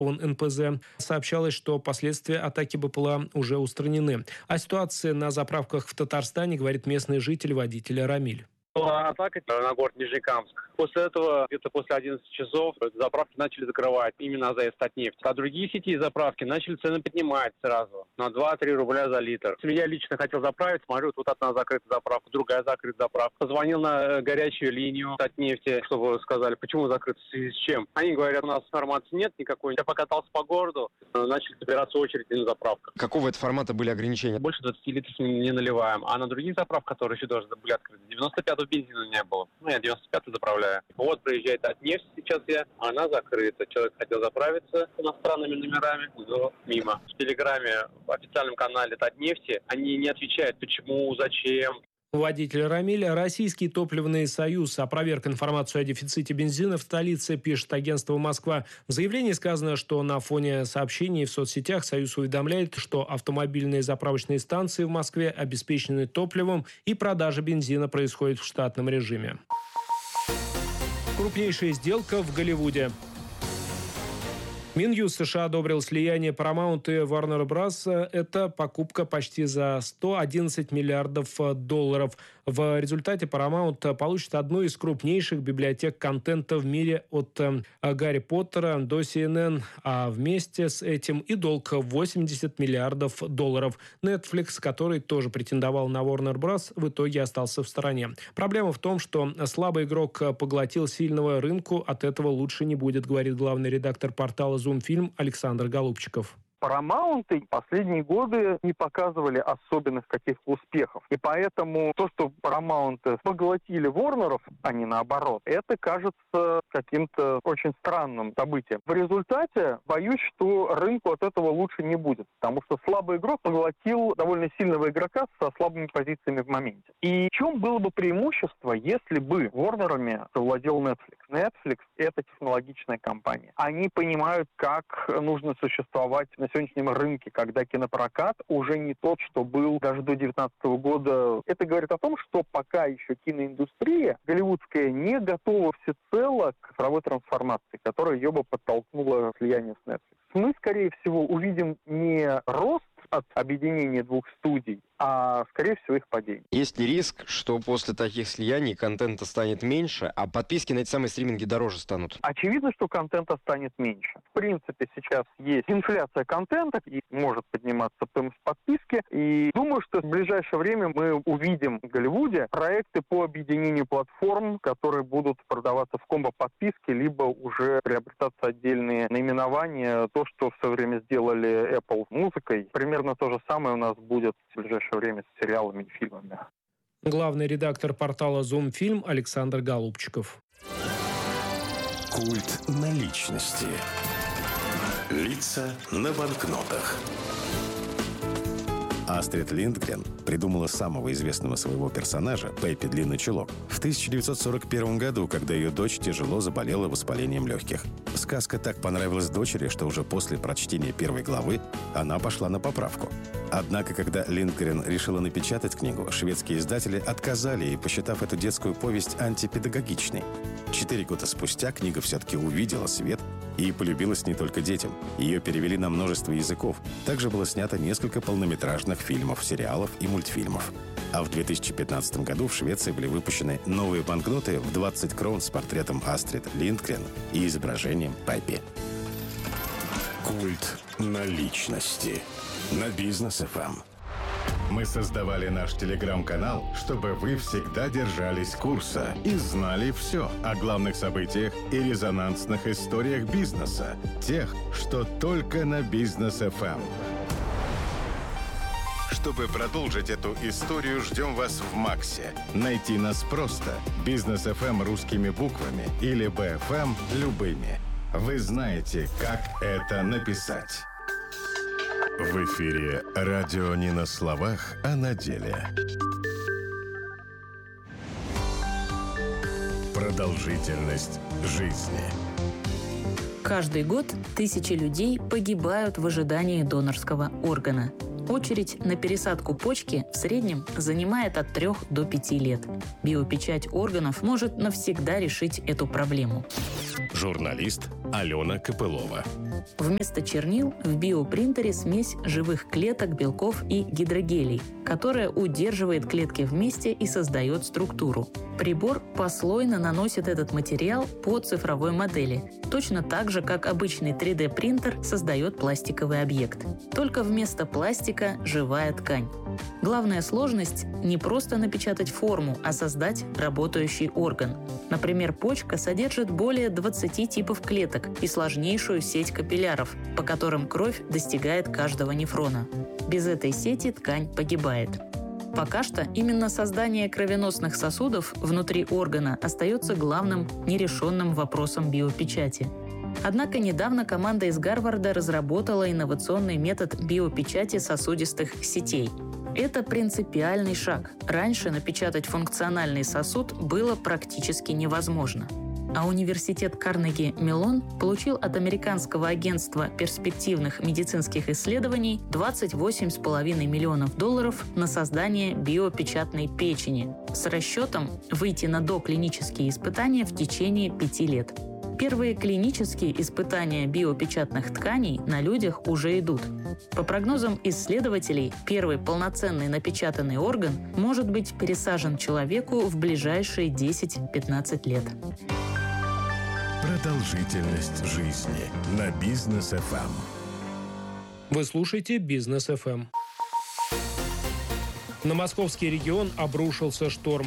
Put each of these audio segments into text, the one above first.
ООН НПЗ, сообщалось, что последствия атаки БПЛА уже устранены. О ситуации на заправках в Татарстане говорит местный житель, водитель Рамиль. Была атака на город Нижнекамск. После этого, где-то после 11 часов, заправки начали закрывать именно за Татнефть. А другие сети заправки начали цены поднимать сразу на 2-3 рубля за литр. Я лично хотел заправить, смотрю, тут одна закрыта заправка, другая закрыта заправка. Позвонил на горячую линию Татнефти, чтобы сказали, почему закрыто, в связи с чем. Они говорят, у нас информации нет никакой. Я покатался по городу, начали собираться очереди на заправках. Какого это формата были ограничения? Больше 20 литров не наливаем. А на других заправках, которые еще должны были открыты, 95-го бензина не было. Я 95-й заправляю. Вот приезжает Татнефть сейчас она закрыта. Человек хотел заправиться с иностранными номерами, но мимо. В Телеграме, в официальном канале Татнефти, они не отвечают, почему, зачем. Водитель Рамиль. Российский топливный союз опроверг информацию о дефиците бензина в столице, пишет агентство «Москва». В заявлении сказано, что на фоне сообщений в соцсетях союз уведомляет, что автомобильные заправочные станции в Москве обеспечены топливом и продажа бензина происходит в штатном режиме. Крупнейшая сделка в Голливуде. Минюст США одобрил слияние Paramount и Warner Bros. Это покупка почти за 111 миллиардов долларов. В результате Paramount получит одну из крупнейших библиотек контента в мире от Гарри Поттера до CNN, а вместе с этим и долг 80 миллиардов долларов. Netflix, который тоже претендовал на Warner Bros., в итоге остался в стороне. Проблема в том, что слабый игрок поглотил сильного, рынку от этого лучше не будет, говорит главный редактор портала «Зумфильм» Александр Голубчиков. Paramount последние годы не показывали особенных каких-то успехов. И поэтому то, что Paramount поглотили Warner'ов, а не наоборот, это кажется каким-то очень странным событием. В результате боюсь, что рынку от этого лучше не будет, потому что слабый игрок поглотил довольно сильного игрока со слабыми позициями в моменте. И в чем было бы преимущество, если бы Warner'ами завладел Netflix? Netflix — это технологичная компания. Они понимают, как нужно существовать на сегодняшнем рынке, когда кинопрокат уже не тот, что был даже до 2019 года. Это говорит о том, что пока еще киноиндустрия голливудская не готова всецело к цифровой трансформации, которая ее бы подтолкнула слияние с Netflix. Мы, скорее всего, увидим не рост от объединения двух студий, а, скорее всего, их падение. Есть ли риск, что после таких слияний контента станет меньше, а подписки на эти самые стриминги дороже станут? Очевидно, что контента станет меньше. В принципе, сейчас есть инфляция контента, и может подниматься стоимость подписки. И думаю, что в ближайшее время мы увидим в Голливуде проекты по объединению платформ, которые будут продаваться в комбо-подписке, либо уже приобретаться отдельные наименования. То, что в свое время сделали Apple с музыкой, примерно то же самое у нас будет в ближайшее время с сериалами и фильмами. Главный редактор портала «Зумфильм» Александр Голубчиков. Культ наличности. Лица на банкнотах. Астрид Линдгрен придумала самого известного своего персонажа, Пеппи Длинный Чулок, в 1941 году, когда ее дочь тяжело заболела воспалением легких. Сказка так понравилась дочери, что уже после прочтения первой главы она пошла на поправку. Однако, когда Линдгрен решила напечатать книгу, шведские издатели отказали ей, посчитав эту детскую повесть антипедагогичной. 4 года спустя книга все-таки увидела свет и полюбилась не только детям. Ее перевели на множество языков. Также было снято несколько полнометражных фильмов, сериалов и мультфильмов. А в 2015 году в Швеции были выпущены новые банкноты в 20 крон с портретом Астрид Линдгрен и изображением Пеппи. Культ наличности на Бизнес ФМ. Мы создавали наш телеграм-канал, чтобы вы всегда держались курса и знали все о главных событиях и резонансных историях бизнеса. Тех, что только на Бизнес ФМ. Чтобы продолжить эту историю, ждем вас в Максе. Найти нас просто. Бизнес ФМ русскими буквами или БФМ любыми. Вы знаете, как это написать. В эфире радио не на словах, а на деле. Продолжительность жизни. Каждый год тысячи людей погибают в ожидании донорского органа. Очередь на пересадку почки в среднем занимает от 3 до 5 лет. Биопечать органов может навсегда решить эту проблему. Журналист, Алена Копылова. Вместо чернил в биопринтере смесь живых клеток, белков и гидрогелей, которая удерживает клетки вместе и создает структуру. Прибор послойно наносит этот материал по цифровой модели, точно так же, как обычный 3D-принтер создает пластиковый объект. Только вместо пластика – живая ткань. Главная сложность – не просто напечатать форму, а создать работающий орган. Например, почка содержит более 20 типов клеток и сложнейшую сеть капилляров, по которым кровь достигает каждого нефрона. Без этой сети ткань погибает. Пока что именно создание кровеносных сосудов внутри органа остается главным нерешенным вопросом биопечати. Однако недавно команда из Гарварда разработала инновационный метод биопечати сосудистых сетей. Это принципиальный шаг. Раньше напечатать функциональный сосуд было практически невозможно. А университет Карнеги-Меллон получил от американского агентства перспективных медицинских исследований $28,5 миллионов на создание биопечатной печени с расчетом выйти на доклинические испытания в течение 5 лет. Первые клинические испытания биопечатных тканей на людях уже идут. По прогнозам исследователей, первый полноценный напечатанный орган может быть пересажен человеку в ближайшие 10-15 лет. Продолжительность жизни на Бизнес ФМ. Вы слушаете Бизнес ФМ. На московский регион обрушился шторм.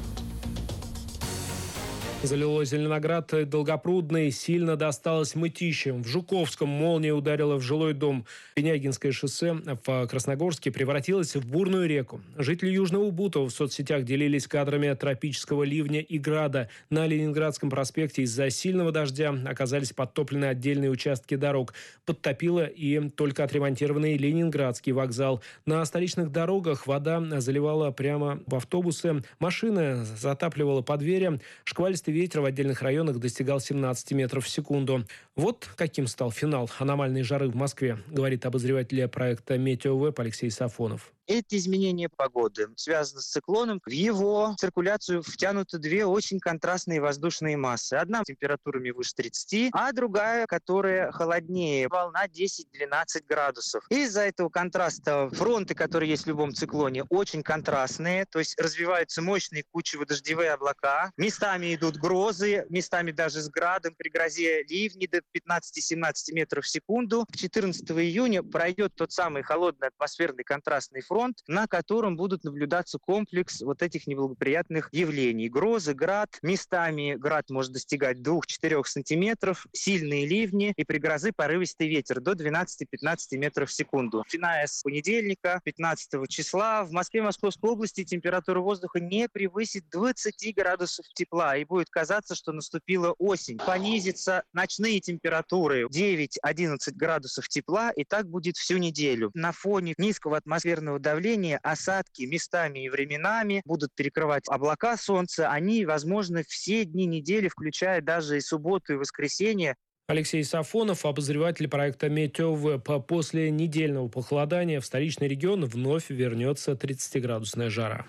Залило Зеленоград и Долгопрудный, сильно досталось Мытищам. В Жуковском молния ударила в жилой дом. Пенягинское шоссе в Красногорске превратилось в бурную реку. Жители Южного Бутова в соцсетях делились кадрами тропического ливня и града. На Ленинградском проспекте из-за сильного дождя оказались подтоплены отдельные участки дорог. Подтопило и только отремонтированный Ленинградский вокзал. На столичных дорогах вода заливала прямо в автобусы. Машины затапливала по двери. Шквалистый ветер в отдельных районах достигал 17 метров в секунду. Вот каким стал финал аномальной жары в Москве, говорит обозреватель проекта «Метеовеб» Алексей Сафонов. Это изменение погоды связано с циклоном. В его циркуляцию втянуты две очень контрастные воздушные массы. Одна температурами выше 30, а другая, которая холоднее. Волна 10-12 градусов. Из-за этого контраста фронты, которые есть в любом циклоне, очень контрастные. То есть развиваются мощные кучево-дождевые облака. Местами идут грозы, местами даже с градом. При грозе ливни до 15-17 метров в секунду. 14 июня пройдет тот самый холодный атмосферный контрастный фронт, на котором будут наблюдаться комплекс вот этих неблагоприятных явлений. Грозы, град. Местами град может достигать 2-4 сантиметров, сильные ливни и при грозы порывистый ветер до 12-15 метров в секунду. Начиная с понедельника, 15 числа, в Москве и Московской области температура воздуха не превысит 20 градусов тепла, и будет казаться, что наступила осень. Понизятся ночные температуры 9-11 градусов тепла, и так будет всю неделю. На фоне низкого атмосферного давления осадки местами и временами будут перекрывать облака солнца. Они, возможно, все дни недели, включая даже и субботу и воскресенье. Алексей Сафонов, обозреватель проекта «Метеовеб». После недельного похолодания в столичный регион вновь вернется 30-градусная жара.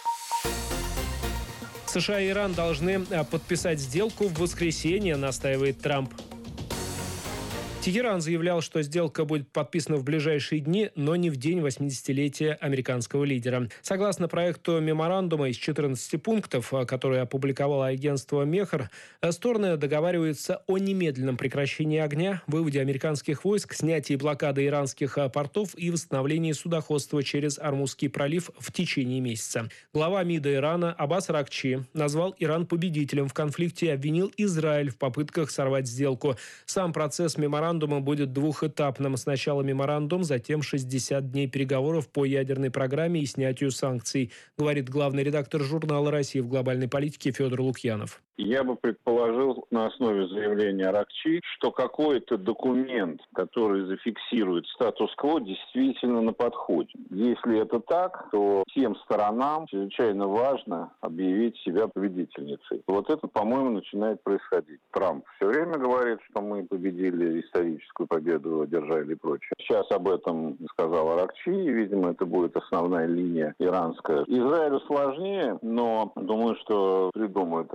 США и Иран должны подписать сделку в воскресенье, настаивает Трамп. Тегеран заявлял, что сделка будет подписана в ближайшие дни, но не в день 80-летия американского лидера. Согласно проекту меморандума из 14 пунктов, который опубликовало агентство «Мехр», стороны договариваются о немедленном прекращении огня, выводе американских войск, снятии блокады иранских портов и восстановлении судоходства через Ормузский пролив в течение месяца. Глава МИДа Ирана Аббас Аракчи назвал Иран победителем в конфликте и обвинил Израиль в попытках сорвать сделку. Сам процесс меморандума будет двухэтапным. Сначала меморандум, затем 60 дней переговоров по ядерной программе и снятию санкций, говорит главный редактор журнала «Россия в глобальной политике» Федор Лукьянов. Я бы предположил на основе заявления Аракчи, что какой-то документ, который зафиксирует статус-кво, действительно на подходе. Если это так, то всем сторонам чрезвычайно важно объявить себя победительницей. Вот это, по-моему, начинает происходить. Трамп все время говорит, что мы победили, историческую победу одержали и прочее. Сейчас об этом сказал Аракчи, и, видимо, это будет основная линия иранская. Израилю сложнее, но думаю, что придумают они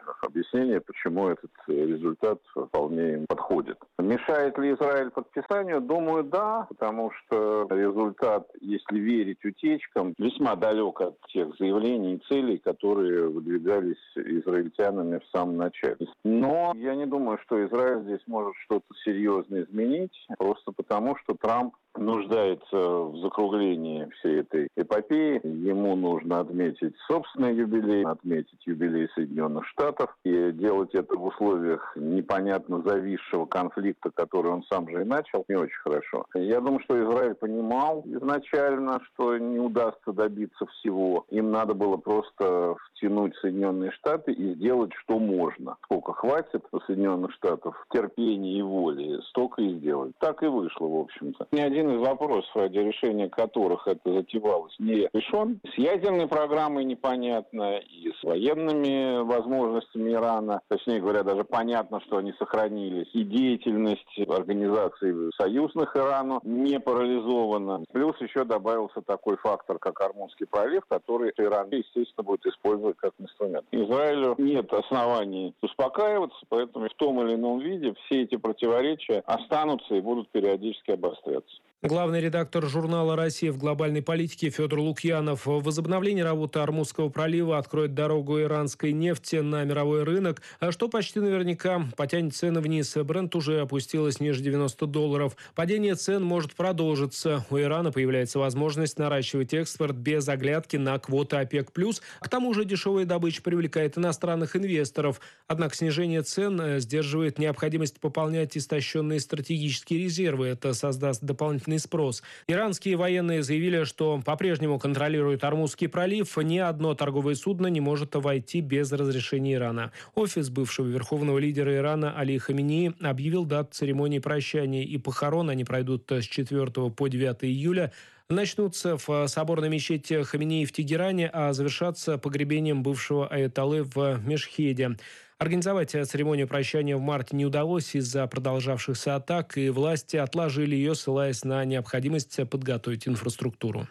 логичных объяснений, почему этот результат вполне им подходит. Мешает ли Израиль подписанию? Думаю, да, потому что результат, если верить утечкам, весьма далек от тех заявлений и целей, которые выдвигались израильтянами в самом начале. Но я не думаю, что Израиль здесь может что-то серьезно изменить, просто потому что Трамп нуждается в закруглении всей этой эпопеи. Ему нужно отметить собственный юбилей, отметить юбилей Соединенных Штатов и делать это в условиях непонятно зависшего конфликта, который он сам же и начал, не очень хорошо. Я думаю, что Израиль понимал изначально, что не удастся добиться всего. Им надо было просто втянуть Соединенные Штаты и сделать, что можно. Сколько хватит у Соединенных Штатов терпения и воли, столько и сделать. Так и вышло, в общем-то. Ни один из вопросов, ради решения которых это затевалось, не решен. С ядерной программой непонятно, и с военными возможностями Ирана. Точнее говоря, даже понятно, что они сохранились. И деятельность организаций союзных Ирану не парализована. Плюс еще добавился такой фактор, как Ормузский пролив, который Иран, естественно, будет использовать как инструмент. Израилю нет оснований успокаиваться, поэтому в том или ином виде все эти противоречия останутся и будут периодически обостряться. Главный редактор журнала «Россия в глобальной политике» Федор Лукьянов. Возобновление работы Ормузского пролива откроет дорогу иранской нефти на мировой рынок, что почти наверняка потянет цены вниз. Брент уже опустилась ниже $90. Падение цен может продолжиться. У Ирана появляется возможность наращивать экспорт без оглядки на квоты ОПЕК+. К тому же дешевая добыча привлекает иностранных инвесторов. Однако снижение цен сдерживает необходимость пополнять истощенные стратегические резервы. Это создаст дополнительный спрос. Иранские военные заявили, что по-прежнему контролируют Ормузский пролив. Ни одно торговое судно не может войти без разрешения Ирана. Офис бывшего верховного лидера Ирана Али Хаминеи объявил дату церемонии прощания и похорон. Они пройдут с 4 по 9 июля. Начнутся в соборной мечети Хаминеи в Тегеране, а завершатся погребением бывшего аятоллы в Мешхеде. Организовать церемонию прощания в марте не удалось из-за продолжавшихся атак, и власти отложили ее, ссылаясь на необходимость подготовить инфраструктуру.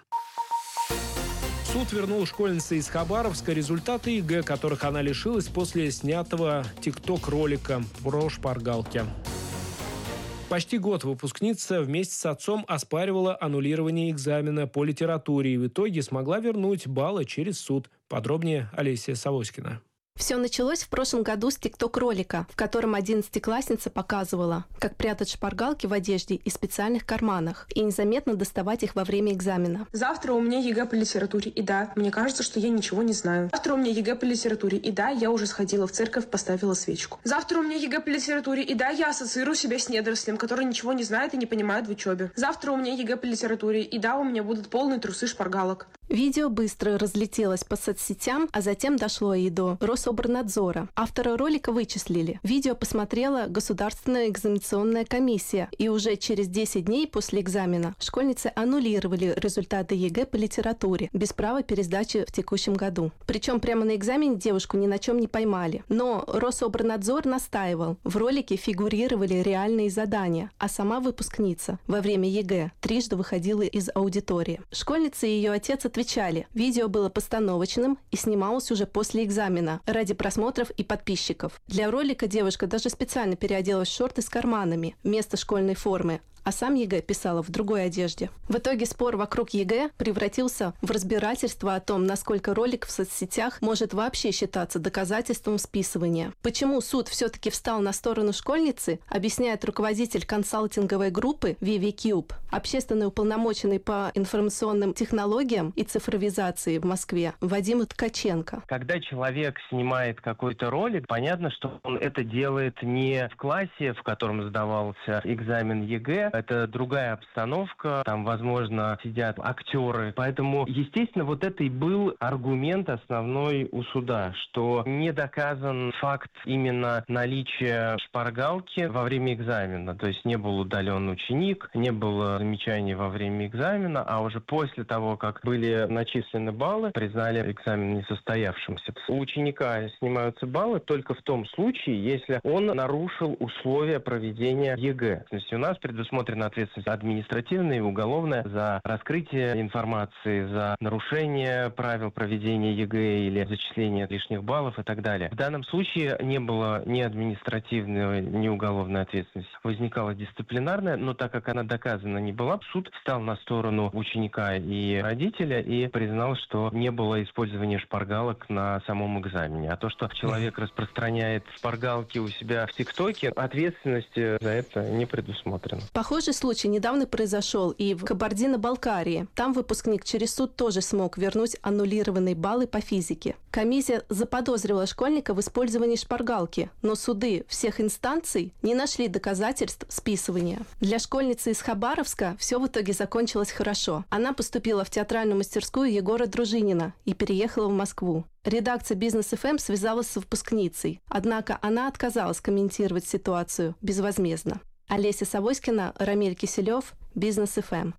Суд вернул школьнице из Хабаровска результаты ЕГЭ, которых она лишилась после снятого тикток-ролика про шпаргалки. Почти год выпускница вместе с отцом оспаривала аннулирование экзамена по литературе и в итоге смогла вернуть баллы через суд. Подробнее Олеся Савоськина. Все началось в прошлом году с тикток-ролика, в котором 11-классница показывала, как прятать шпаргалки в одежде и специальных карманах и незаметно доставать их во время экзамена. Завтра у меня ЕГЭ по литературе, и да, мне кажется, что я ничего не знаю. Завтра у меня ЕГЭ по литературе, и да, я уже сходила в церковь, поставила свечку. Завтра у меня ЕГЭ по литературе, и да, я ассоциирую себя с недорослем, который ничего не знает и не понимает в учебе. Завтра у меня ЕГЭ по литературе, и да, у меня будут полные трусы шпаргалок. Видео быстро разлетелось по соцсетям, а затем дошло и до Рособорнадзора. Автора ролика вычислили. Видео посмотрела Государственная экзаменационная комиссия, и уже через 10 дней после экзамена школьницы аннулировали результаты ЕГЭ по литературе без права пересдачи в текущем году. Причем прямо на экзамене девушку ни на чем не поймали. Но Рособорнадзор настаивал. В ролике фигурировали реальные задания, а сама выпускница во время ЕГЭ трижды выходила из аудитории. Школьница и ее отец отвечали. Видео было постановочным и снималось уже после экзамена ради просмотров и подписчиков. Для ролика девушка даже специально переоделась в шорты с карманами вместо школьной формы, а сам ЕГЭ писала в другой одежде. В итоге спор вокруг ЕГЭ превратился в разбирательство о том, насколько ролик в соцсетях может вообще считаться доказательством списывания. Почему суд все-таки встал на сторону школьницы, объясняет руководитель консалтинговой группы ViviCube, общественный уполномоченный по информационным технологиям и цифровизации в Москве Вадим Ткаченко. Когда человек снимает какой-то ролик, понятно, что он это делает не в классе, в котором сдавался экзамен ЕГЭ. Это другая обстановка, там, возможно, сидят актеры. Поэтому, естественно, вот это и был аргумент основной у суда, что не доказан факт именно наличия шпаргалки во время экзамена. То есть не был удален ученик, не было замечаний во время экзамена, а уже после того, как были были начислены баллы, признали экзамен несостоявшимся. У ученика снимаются баллы только в том случае, если он нарушил условия проведения ЕГЭ. То есть у нас предусмотрена ответственность административная и уголовная за раскрытие информации, за нарушение правил проведения ЕГЭ или зачисление лишних баллов и так далее. В данном случае не было ни административной, ни уголовной ответственности. Возникала дисциплинарная, но так как она доказана не была, суд встал на сторону ученика и родителя и признал, что не было использования шпаргалок на самом экзамене. А то, что человек распространяет шпаргалки у себя в ТикТоке, ответственности за это не предусмотрено. Похожий случай недавно произошел и в Кабардино-Балкарии. Там выпускник через суд тоже смог вернуть аннулированные баллы по физике. Комиссия заподозрила школьника в использовании шпаргалки, но суды всех инстанций не нашли доказательств списывания. Для школьницы из Хабаровска все в итоге закончилось хорошо. Она поступила в театральную мастерскую Егора Дружинина и переехала в Москву. Редакция «Бизнес ФМ» связалась с выпускницей, однако она отказалась комментировать ситуацию безвозмездно. Олеся Савоськина, Рамиль Киселев, «Бизнес ФМ».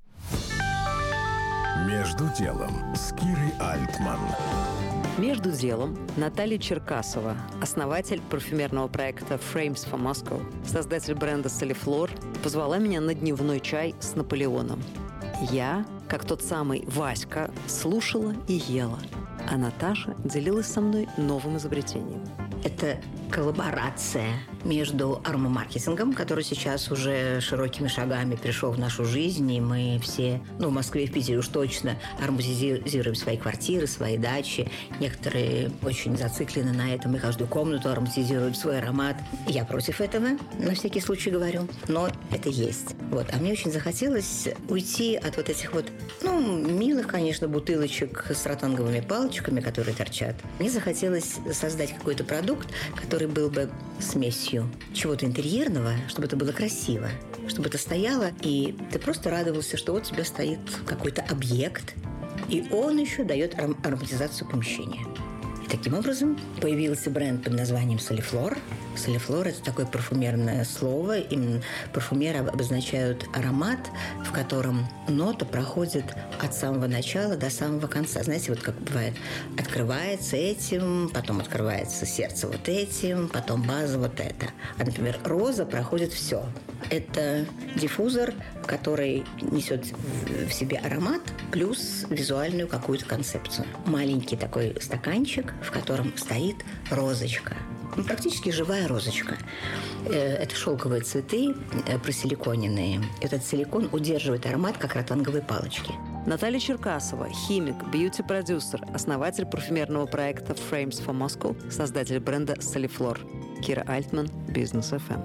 «Между делом» с Кирой Альтман. Между делом Наталья Черкасова, основатель парфюмерного проекта Frames for Moscow, создатель бренда Soliflor, позвала меня на дневной чай с Наполеоном. Я, как тот самый Васька, слушала и ела, а Наташа делилась со мной новым изобретением. Это коллаборация между аромамаркетингом, который сейчас уже широкими шагами пришел в нашу жизнь, и мы все, в Москве и в Питере уж точно ароматизируем свои квартиры, свои дачи. Некоторые очень зациклены на этом, и каждую комнату ароматизируют свой аромат. Я против этого, на всякий случай говорю, но это есть. А мне очень захотелось уйти от вот этих милых, конечно, бутылочек с ротанговыми палочками, которые торчат. Мне захотелось создать какой-то продукт, который был бы смесью чего-то интерьерного, чтобы это было красиво, чтобы это стояло, и ты просто радовался, что вот у тебя стоит какой-то объект, и он еще дает ароматизацию помещения. И таким образом появился бренд под названием Soliflor. Soliflor – это такое парфюмерное слово. Именно парфюмеры обозначают аромат, в котором нота проходит от самого начала до самого конца. Знаете, как бывает, открывается этим, потом открывается сердце вот этим, потом база вот это. А, например, роза проходит все. Это диффузор, который несет в себе аромат плюс визуальную какую-то концепцию. Маленький такой стаканчик, в котором стоит розочка. Практически живая розочка. Это шелковые цветы, просиликоненные. Этот силикон удерживает аромат, как ротанговые палочки. Наталья Черкасова, химик, бьюти-продюсер, основатель парфюмерного проекта Frames for Moscow, создатель бренда Soliflor. Кира Альтман, Бизнес ФМ.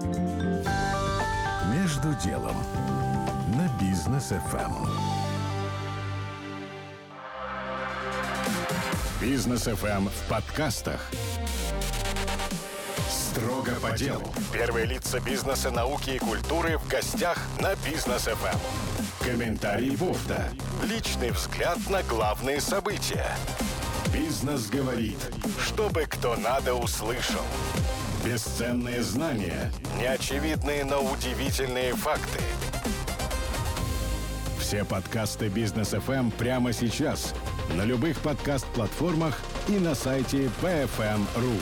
«Между делом» на Бизнес ФМ. Бизнес ФМ в подкастах. Строго по делу. Первые лица бизнеса, науки и культуры в гостях на Бизнес ФМ. Комментарий Бофта. Личный взгляд на главные события. Бизнес говорит, чтобы кто надо услышал. Бесценные знания, неочевидные, но удивительные факты. Все подкасты Бизнес ФМ прямо сейчас на любых подкаст-платформах и на сайте bfm.ru.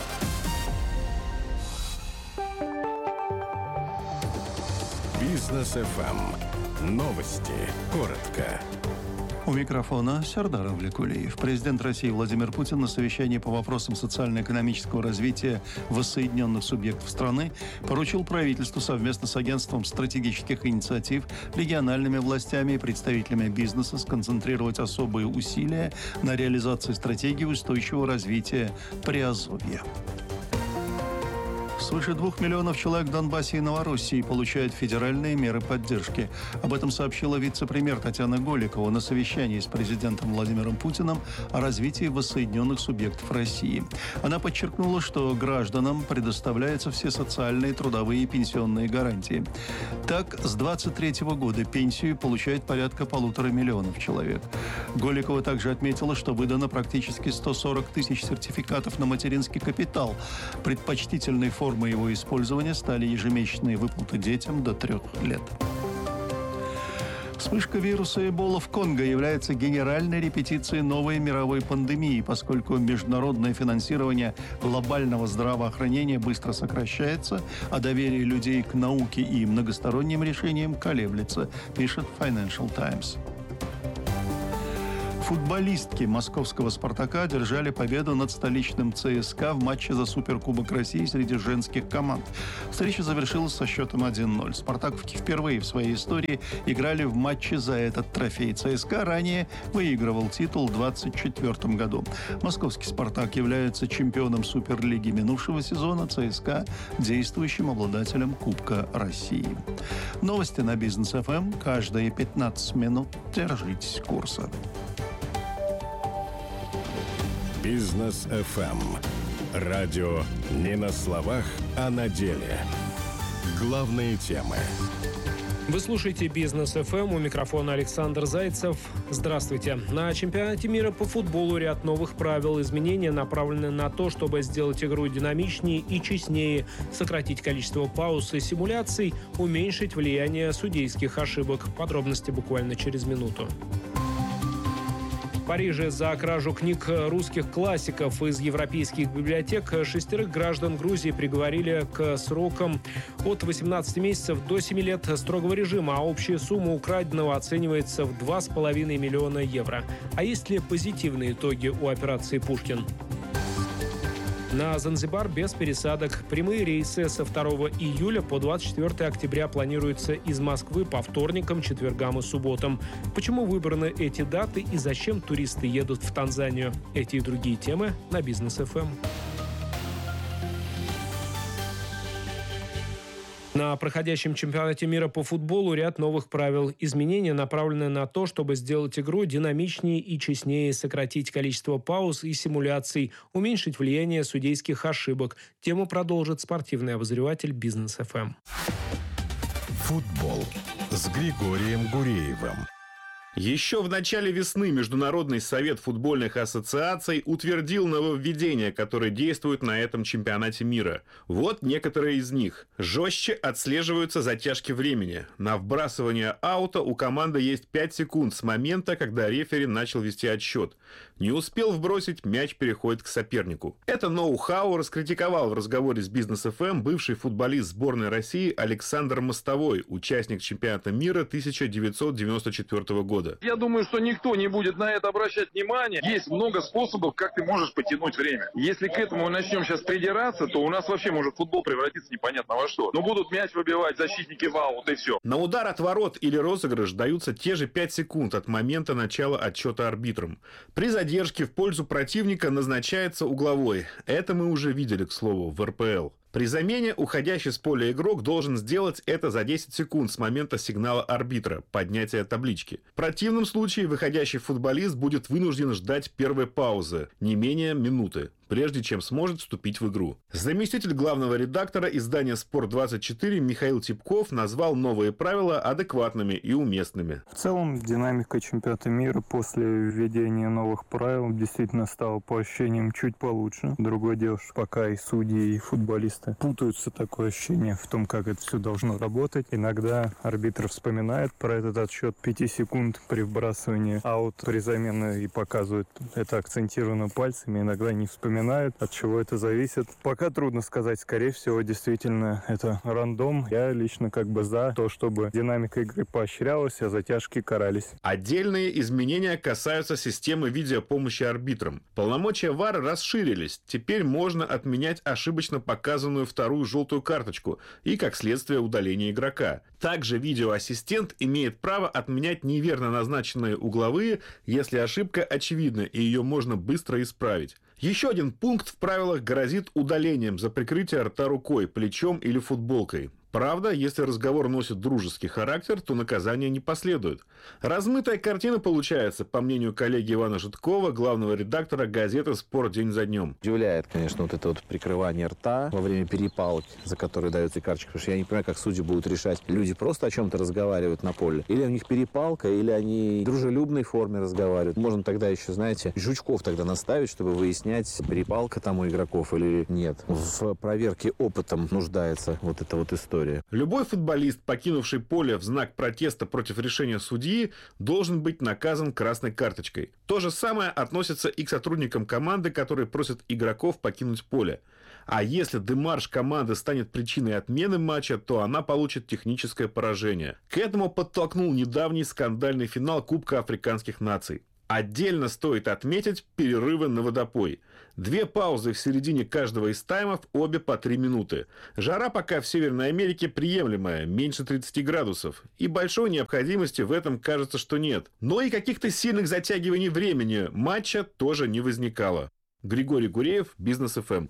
Бизнес ФМ. Новости. Коротко. У микрофона Сардар Авликулиев. Президент России Владимир Путин на совещании по вопросам социально-экономического развития воссоединенных субъектов страны поручил правительству совместно с Агентством стратегических инициатив, региональными властями и представителями бизнеса сконцентрировать особые усилия на реализации стратегии устойчивого развития Приазовья. Свыше 2 миллионов человек в Донбассе и Новороссии получают федеральные меры поддержки. Об этом сообщила вице-премьер Татьяна Голикова на совещании с президентом Владимиром Путиным о развитии воссоединенных субъектов России. Она подчеркнула, что гражданам предоставляются все социальные, трудовые и пенсионные гарантии. Так, с 2023 года пенсию получает порядка 1,5 миллиона человек. Голикова также отметила, что выдано практически 140 тысяч сертификатов на материнский капитал. Предпочтительной формой его использования стали ежемесячные выплаты детям до 3 лет. Вспышка вируса Эбола в Конго является генеральной репетицией новой мировой пандемии, поскольку международное финансирование глобального здравоохранения быстро сокращается, а доверие людей к науке и многосторонним решениям колеблется, пишет Financial Times. Футболистки московского «Спартака» одержали победу над столичным ЦСКА в матче за Суперкубок России среди женских команд. Встреча завершилась со счетом 1-0. «Спартаковки» впервые в своей истории играли в матче за этот трофей. ЦСКА ранее выигрывал титул в 2024 году. Московский «Спартак» является чемпионом Суперлиги минувшего сезона, ЦСКА – действующим обладателем Кубка России. Новости на Бизнес ФМ. Каждые 15 минут держитесь курса. Бизнес ФМ. Радио не на словах, а на деле. Главные темы. Вы слушаете «Бизнес ФМ», у микрофона Александр Зайцев. Здравствуйте. На чемпионате мира по футболу ряд новых правил. Изменения направлены на то, чтобы сделать игру динамичнее и честнее, сократить количество пауз и симуляций, уменьшить влияние судейских ошибок. Подробности буквально через минуту. В Париже за кражу книг русских классиков из европейских библиотек 6 граждан Грузии приговорили к срокам от 18 месяцев до 7 лет строгого режима, а общая сумма украденного оценивается в 2,5 миллиона евро. А есть ли позитивные итоги у операции «Пушкин»? На Занзибар без пересадок. Прямые рейсы со 2 июля по 24 октября планируются из Москвы по вторникам, четвергам и субботам. Почему выбраны эти даты и зачем туристы едут в Танзанию? Эти и другие темы на Бизнес ФМ. На проходящем чемпионате мира по футболу ряд новых правил. Изменения направлены на то, чтобы сделать игру динамичнее и честнее, сократить количество пауз и симуляций, уменьшить влияние судейских ошибок. Тему продолжит спортивный обозреватель Бизнес ФМ. Футбол с Григорием Гуреевым. Еще в начале весны Международный совет футбольных ассоциаций утвердил нововведения, которые действуют на этом чемпионате мира. Вот некоторые из них. Жестче отслеживаются затяжки времени. На вбрасывание аута у команды есть 5 секунд с момента, когда рефери начал вести отсчет. Не успел вбросить, мяч переходит к сопернику. Это ноу-хау раскритиковал в разговоре с Бизнес ФМ бывший футболист сборной России Александр Мостовой, участник чемпионата мира 1994 года. Я думаю, что никто не будет на это обращать внимание. Есть много способов, как ты можешь потянуть время. Если к этому начнем сейчас придираться, то у нас вообще может футбол превратиться непонятно во что. Но будут мяч выбивать защитники в аут и все. На удар от ворот или розыгрыш даются те же 5 секунд от момента начала отсчета арбитром. При задержке в пользу противника назначается угловой. Это мы уже видели, к слову, в РПЛ. При замене уходящий с поля игрок должен сделать это за 10 секунд с момента сигнала арбитра, поднятия таблички. В противном случае выходящий футболист будет вынужден ждать первой паузы, не менее минуты, прежде чем сможет вступить в игру. Заместитель главного редактора издания «Спорт-24» Михаил Типков назвал новые правила адекватными и уместными. В целом, динамика чемпионата мира после введения новых правил действительно стала по ощущениям чуть получше. Другое дело, что пока и судьи, и футболисты путаются, такое ощущение в том, как это все должно работать. Иногда арбитр вспоминает про этот отсчет 5 секунд при вбрасывании аут при замене и показывает это акцентированно пальцами, иногда не вспоминает, от чего это зависит. Пока трудно сказать, скорее всего, действительно это рандом. Я лично как бы за то, чтобы динамика игры поощрялась, а затяжки карались. Отдельные изменения касаются системы видеопомощи арбитрам. Полномочия ВАР расширились. Теперь можно отменять ошибочно показанную вторую желтую карточку и, как следствие, удаление игрока. Также видеоассистент имеет право отменять неверно назначенные угловые, если ошибка очевидна и ее можно быстро исправить. Еще один пункт в правилах грозит удалением за прикрытие рта рукой, плечом или футболкой. Правда, если разговор носит дружеский характер, то наказание не последует. Размытая картина получается, по мнению коллеги Ивана Житкова, главного редактора газеты «Спорт день за днем». Удивляет, конечно, вот это вот прикрывание рта во время перепалки, за которые дается карточка. Потому что я не понимаю, как судьи будут решать. Люди просто о чем-то разговаривают на поле. Или у них перепалка, или они в дружелюбной форме разговаривают. Можно тогда еще, знаете, жучков тогда наставить, чтобы выяснять, перепалка там у игроков или нет. В проверке опытом нуждается вот эта вот история. история. Любой футболист, покинувший поле в знак протеста против решения судьи, должен быть наказан красной карточкой. То же самое относится и к сотрудникам команды, которые просят игроков покинуть поле. А если демарш команды станет причиной отмены матча, то она получит техническое поражение. К этому подтолкнул недавний скандальный финал Кубка африканских наций. Отдельно стоит отметить перерывы на водопой. 2 паузы в середине каждого из таймов, обе по 3 минуты. Жара пока в Северной Америке приемлемая, меньше 30 градусов. И большой необходимости в этом, кажется, что нет. Но и каких-то сильных затягиваний времени матча тоже не возникало. Григорий Гуреев, Бизнес ФМ.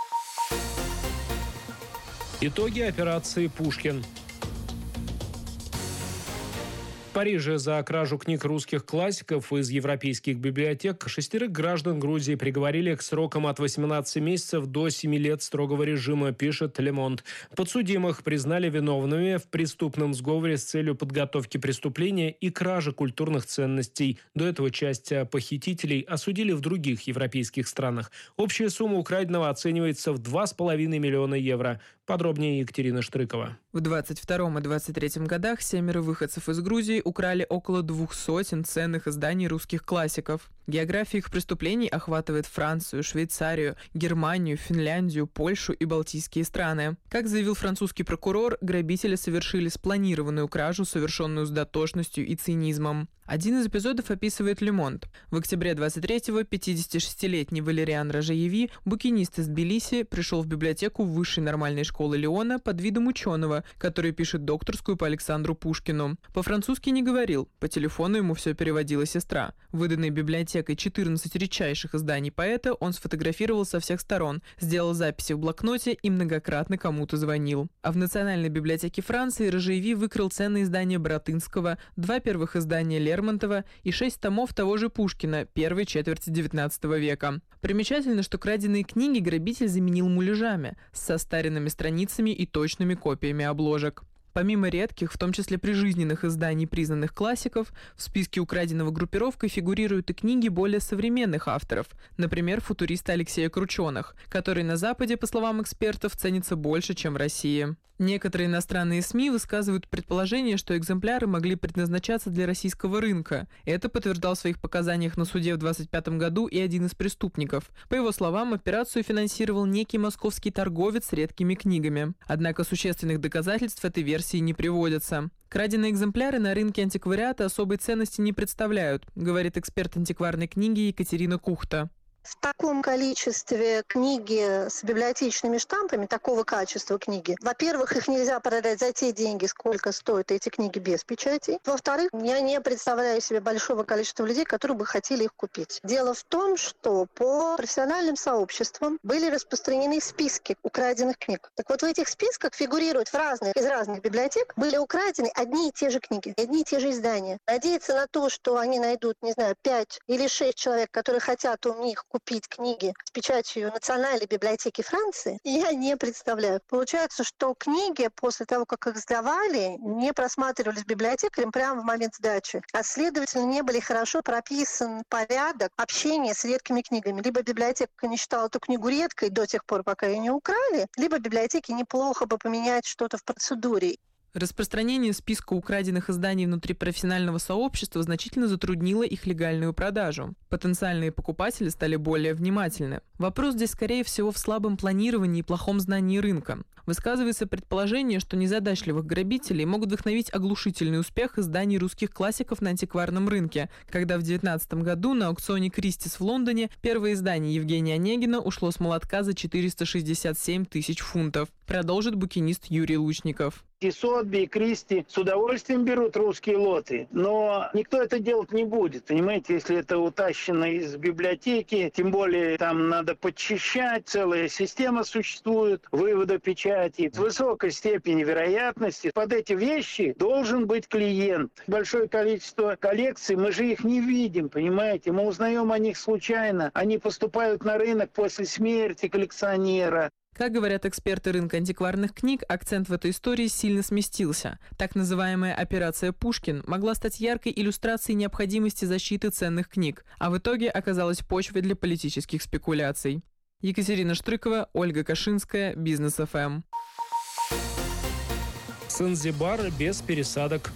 Итоги операции «Пушкин». В Париже за кражу книг русских классиков из европейских библиотек 6 граждан Грузии приговорили к срокам от 18 месяцев до 7 лет строгого режима, пишет Le Monde. Подсудимых признали виновными в преступном сговоре с целью подготовки преступления и кражи культурных ценностей. До этого часть похитителей осудили в других европейских странах. Общая сумма украденного оценивается в 2,5 миллиона евро. Подробнее Екатерина Штрыкова. В 22 и 23 годах 7 выходцев из Грузии украли около 200 ценных изданий русских классиков. География их преступлений охватывает Францию, Швейцарию, Германию, Финляндию, Польшу и Балтийские страны. Как заявил французский прокурор, грабители совершили спланированную кражу, совершенную с дотошностью и цинизмом. Один из эпизодов описывает Le Monde. В октябре 23-го 56-летний Валериан Ражаеви, букинист из Тбилиси, пришел в библиотеку Высшей нормальной школы Лиона под видом ученого, который пишет докторскую по Александру Пушкину. По-французски не говорил, по телефону ему все переводила сестра. Выданные библиотекой 14 редчайших изданий поэта он сфотографировал со всех сторон, сделал записи в блокноте и многократно кому-то звонил. А в Национальной библиотеке Франции Ражаеви выкрал ценные издания Баратынского, 2 первых издания Лермонтова и 6 томов того же Пушкина первой четверти XIX века. Примечательно, что краденые книги грабитель заменил муляжами с состаренными страницами и точными копиями обложек. Помимо редких, в том числе прижизненных изданий признанных классиков, в списке украденного группировкой фигурируют и книги более современных авторов, например, футуриста Алексея Крученых, который на Западе, по словам экспертов, ценится больше, чем в России. Некоторые иностранные СМИ высказывают предположение, что экземпляры могли предназначаться для российского рынка. Это подтверждал в своих показаниях на суде в 2025 году и один из преступников. По его словам, операцию финансировал некий московский торговец с редкими книгами. Однако существенных доказательств этой версии не приводятся. Краденые экземпляры на рынке антиквариата особой ценности не представляют, говорит эксперт антикварной книги Екатерина Кухта. В таком количестве книги с библиотечными штампами, такого качества книги, во-первых, их нельзя продать за те деньги, сколько стоят эти книги без печати. Во-вторых, я не представляю себе большого количества людей, которые бы хотели их купить. Дело в том, что по профессиональным сообществам были распространены списки украденных книг. Так вот, в этих списках фигурируют из разных библиотек были украдены одни и те же книги, одни и те же издания. Надеяться на то, что они найдут, 5 или 6 человек, которые хотят у них купить книги с печатью Национальной библиотеки Франции, я не представляю. Получается, что книги после того, как их сдавали, не просматривались библиотекарем прямо в момент сдачи, а следовательно, не были хорошо прописан порядок общения с редкими книгами. Либо библиотека не считала эту книгу редкой до тех пор, пока ее не украли, либо библиотеке неплохо бы поменять что-то в процедуре. Распространение списка украденных изданий внутри профессионального сообщества значительно затруднило их легальную продажу. Потенциальные покупатели стали более внимательны. Вопрос здесь, скорее всего, в слабом планировании и плохом знании рынка. Высказывается предположение, что незадачливых грабителей могут вдохновить оглушительный успех изданий русских классиков на антикварном рынке, когда в 2019 году на аукционе «Кристис» в Лондоне первое издание Евгения Онегина ушло с молотка за 467 тысяч фунтов. Продолжит букинист Юрий Лучников. И Сотби, и Кристи с удовольствием берут русские лоты, но никто это делать не будет, понимаете, если это утащено из библиотеки, тем более там надо подчищать, целая система существует вывода печати. С высокой степенью вероятности под эти вещи должен быть клиент. Большое количество коллекций, мы же их не видим, понимаете, мы узнаем о них случайно, они поступают на рынок после смерти коллекционера. Как говорят эксперты рынка антикварных книг, акцент в этой истории сильно сместился. Так называемая «Операция Пушкин» могла стать яркой иллюстрацией необходимости защиты ценных книг, а в итоге оказалась почвой для политических спекуляций. Екатерина Штрыкова, Ольга Кашинская, Бизнес ФМ. Занзибар без пересадок.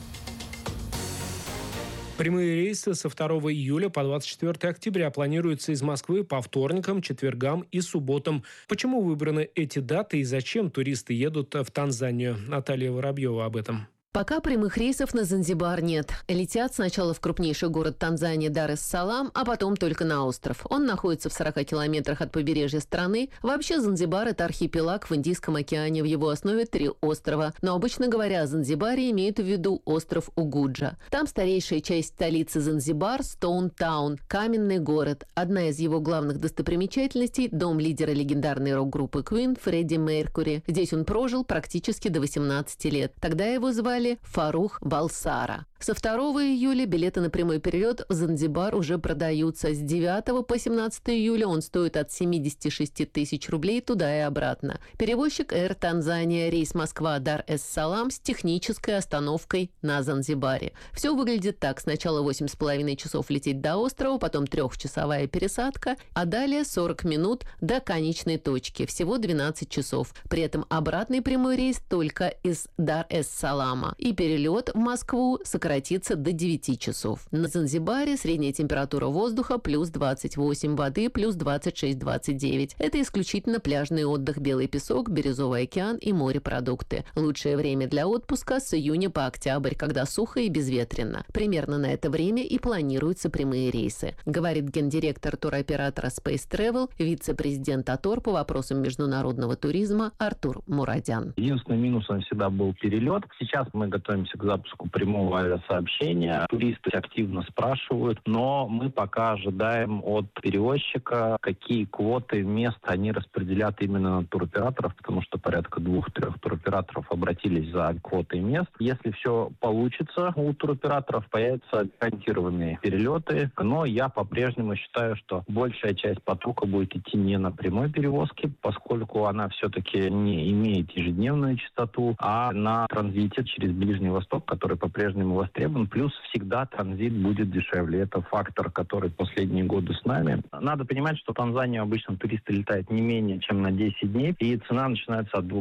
Прямые рейсы со 2 июля по 24 октября планируются из Москвы по вторникам, четвергам и субботам. Почему выбраны эти даты и зачем туристы едут в Танзанию? Наталья Воробьева об этом. Пока прямых рейсов на Занзибар нет. Летят сначала в крупнейший город Танзании Дар-эс-Салам, а потом только на остров. Он находится в 40 километрах от побережья страны. Вообще Занзибар – это архипелаг в Индийском океане. В его основе 3 острова. Но обычно говоря о Занзибаре, имеют в виду остров Угуджа. Там старейшая часть столицы Занзибар – Стоун-таун, каменный город. Одна из его главных достопримечательностей – дом лидера легендарной рок-группы Queen Фредди Меркьюри. Здесь он прожил практически до 18 лет. Тогда его звали Фарух Балсара. Со 2 июля билеты на прямой перелет в Занзибар уже продаются. С 9 по 17 июля он стоит от 76 тысяч рублей туда и обратно. Перевозчик Air Tanzania, рейс Москва-Дар-эс-Салам с технической остановкой на Занзибаре. Все выглядит так. Сначала 8,5 часов лететь до острова, потом 3-часовая пересадка, а далее 40 минут до конечной точки. Всего 12 часов. При этом обратный прямой рейс только из Дар-эс-Салама. И перелет в Москву сократится до 9 часов. На Занзибаре средняя температура воздуха плюс 28, воды плюс 26-29. Это исключительно пляжный отдых, белый песок, бирюзовый океан и морепродукты. Лучшее время для отпуска с июня по октябрь, когда сухо и безветренно. Примерно на это время и планируются прямые рейсы, говорит гендиректор туроператора Space Travel, вице-президент АТОР по вопросам международного туризма Артур Мурадян. Единственный минус всегда был перелет. Сейчас мы готовимся к запуску прямого авиасообщения. Туристы активно спрашивают, но мы пока ожидаем от перевозчика, какие квоты мест они распределят именно на туроператоров, потому что порядка 2-3 туроператоров обратились за квотой мест. Если все получится, у туроператоров появятся гарантированные перелеты, но я по-прежнему считаю, что большая часть потока будет идти не на прямой перевозке, поскольку она все-таки не имеет ежедневную частоту, а на транзите через Ближний Восток, который по-прежнему востребован, плюс всегда транзит будет дешевле. Это фактор, который последние годы с нами. Надо понимать, что в Танзанию обычно туристы летают не менее чем на 10 дней, и цена начинается от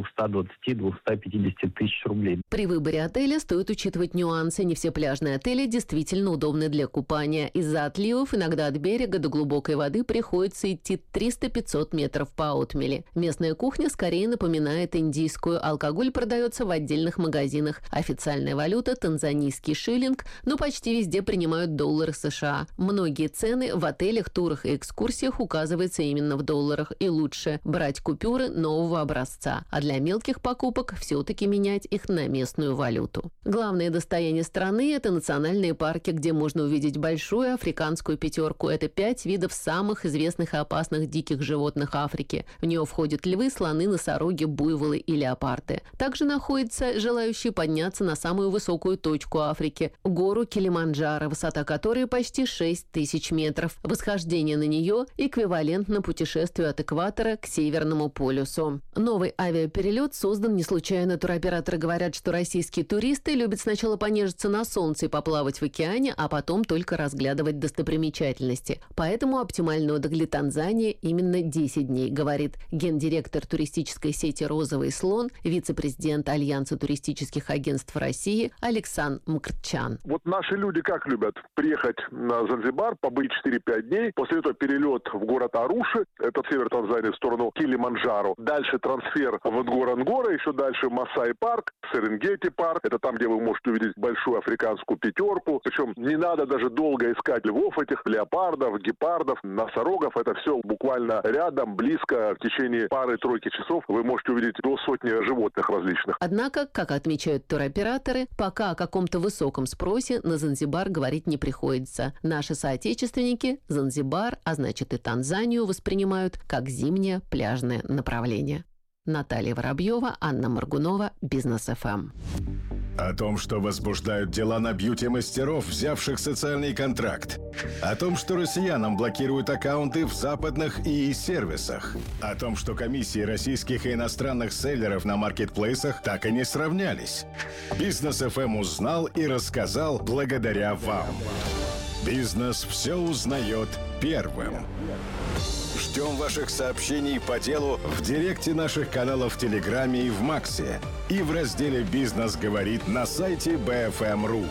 220-250 тысяч рублей. При выборе отеля стоит учитывать нюансы. Не все пляжные отели действительно удобны для купания. Из-за отливов иногда от берега до глубокой воды приходится идти 300-500 метров по отмели. Местная кухня скорее напоминает индийскую. Алкоголь продается в отдельных магазинах. Официальная валюта – танзанийский шиллинг, но почти везде принимают доллары США. Многие цены в отелях, турах и экскурсиях указываются именно в долларах. И лучше брать купюры нового образца. А для мелких покупок все-таки менять их на местную валюту. Главное достояние страны – это национальные парки, где можно увидеть большую африканскую пятерку. Это 5 видов самых известных и опасных диких животных Африки. В нее входят львы, слоны, носороги, буйволы и леопарды. Также находятся желающие подняться на самую высокую точку Африки – гору Килиманджаро, высота которой почти 6000 метров. Восхождение на нее эквивалентно путешествию от экватора к Северному полюсу. Новый авиаперелет создан не случайно. Туроператоры говорят, что российские туристы любят сначала понежиться на солнце и поплавать в океане, а потом только разглядывать достопримечательности. Поэтому оптимальный отдых для Танзании именно 10 дней, говорит гендиректор туристической сети «Розовый слон», вице-президент Альянса туристических агентств России Александр Мкртчян. Вот наши люди как любят приехать на Занзибар, побыть 4-5 дней, после этого перелет в город Аруши, это север Танзании, в сторону Килиманджаро, дальше трансфер в Нгоронгоро, еще дальше Масаи парк, Серенгети парк, это там, где вы можете увидеть большую африканскую пятерку, причем не надо даже долго искать львов этих, леопардов, гепардов, носорогов, это все буквально рядом, близко, в течение пары-тройки часов вы можете увидеть до сотни животных различных. Однако, как отмечают туроператоры, пока о каком-то высоком спросе на Занзибар говорить не приходится. Наши соотечественники Занзибар, а значит и Танзанию, воспринимают как зимнее пляжное направление. Наталья Воробьева, Анна Моргунова, Бизнес ФМ. О том, что возбуждают дела на бьюти-мастеров, взявших социальный контракт. О том, что россиянам блокируют аккаунты в западных ИИ-сервисах. О том, что комиссии российских и иностранных селлеров на маркетплейсах так и не сравнялись. Бизнес ФМ узнал и рассказал благодаря вам. Бизнес все узнает первым. Ждем ваших сообщений по делу в директе наших каналов в Телеграме и в Максе. И в разделе «Бизнес говорит» на сайте BFM.ru.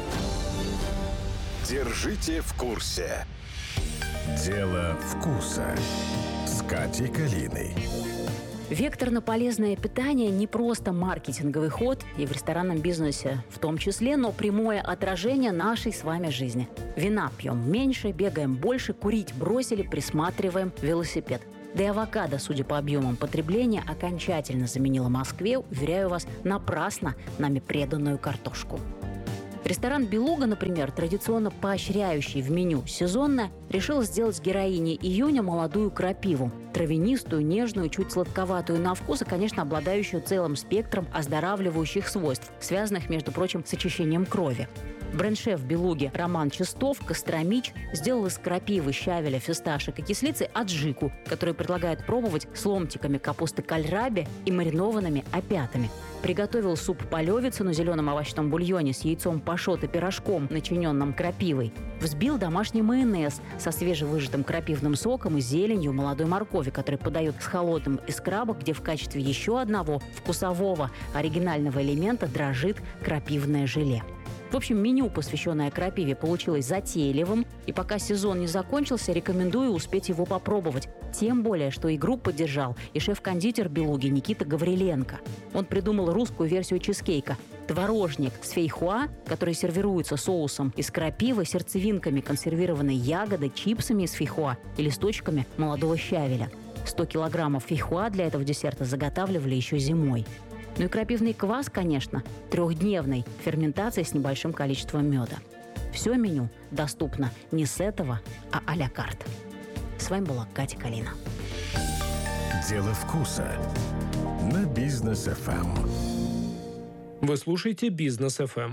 Держите в курсе. Дело вкуса с Катей Калиной. Вектор на полезное питание не просто маркетинговый ход, и в ресторанном бизнесе в том числе, но прямое отражение нашей с вами жизни. Вина пьем меньше, бегаем больше, курить бросили, присматриваем велосипед. Да и авокадо, судя по объемам потребления, окончательно заменила Москве, уверяю вас, напрасно нами преданную картошку. Ресторан «Белуга», например, традиционно поощряющий в меню сезонно, решил сделать героиней июня молодую крапиву. Травянистую, нежную, чуть сладковатую на вкус и, конечно, обладающую целым спектром оздоравливающих свойств, связанных, между прочим, с очищением крови. Бренд-шеф «Белуги» Роман Чистов, Костромич, сделал из крапивы, щавеля, фисташек и кислицы аджику, которую предлагает пробовать с ломтиками капусты кальраби и маринованными опятами. Приготовил суп-полевицу на зеленом овощном бульоне с яйцом пашот и пирожком, начиненным крапивой. Взбил домашний майонез со свежевыжатым крапивным соком и зеленью молодой моркови, который подает с холодным из краба, где в качестве еще одного вкусового оригинального элемента дрожит крапивное желе. В общем, меню, посвященное крапиве, получилось затейливым, и пока сезон не закончился, рекомендую успеть его попробовать. Тем более, что игру поддержал и шеф-кондитер «Белуги» Никита Гавриленко. Он придумал русскую версию чизкейка – творожник с фейхоа, который сервируется соусом из крапивы, сердцевинками консервированной ягоды, чипсами из фейхоа и листочками молодого щавеля. 100 килограммов фейхоа для этого десерта заготавливали еще зимой. Ну и крапивный квас, конечно, 3-дневной ферментации с небольшим количеством меда. Все меню доступно не с этого, а а-ля карт. С вами была Катя Калина. Дело вкуса на Бизнес ФМ. Вы слушаете Бизнес ФМ.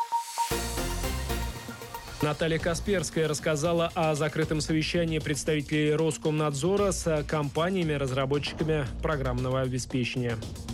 Наталья Касперская рассказала о закрытом совещании представителей Роскомнадзора с компаниями-разработчиками программного обеспечения.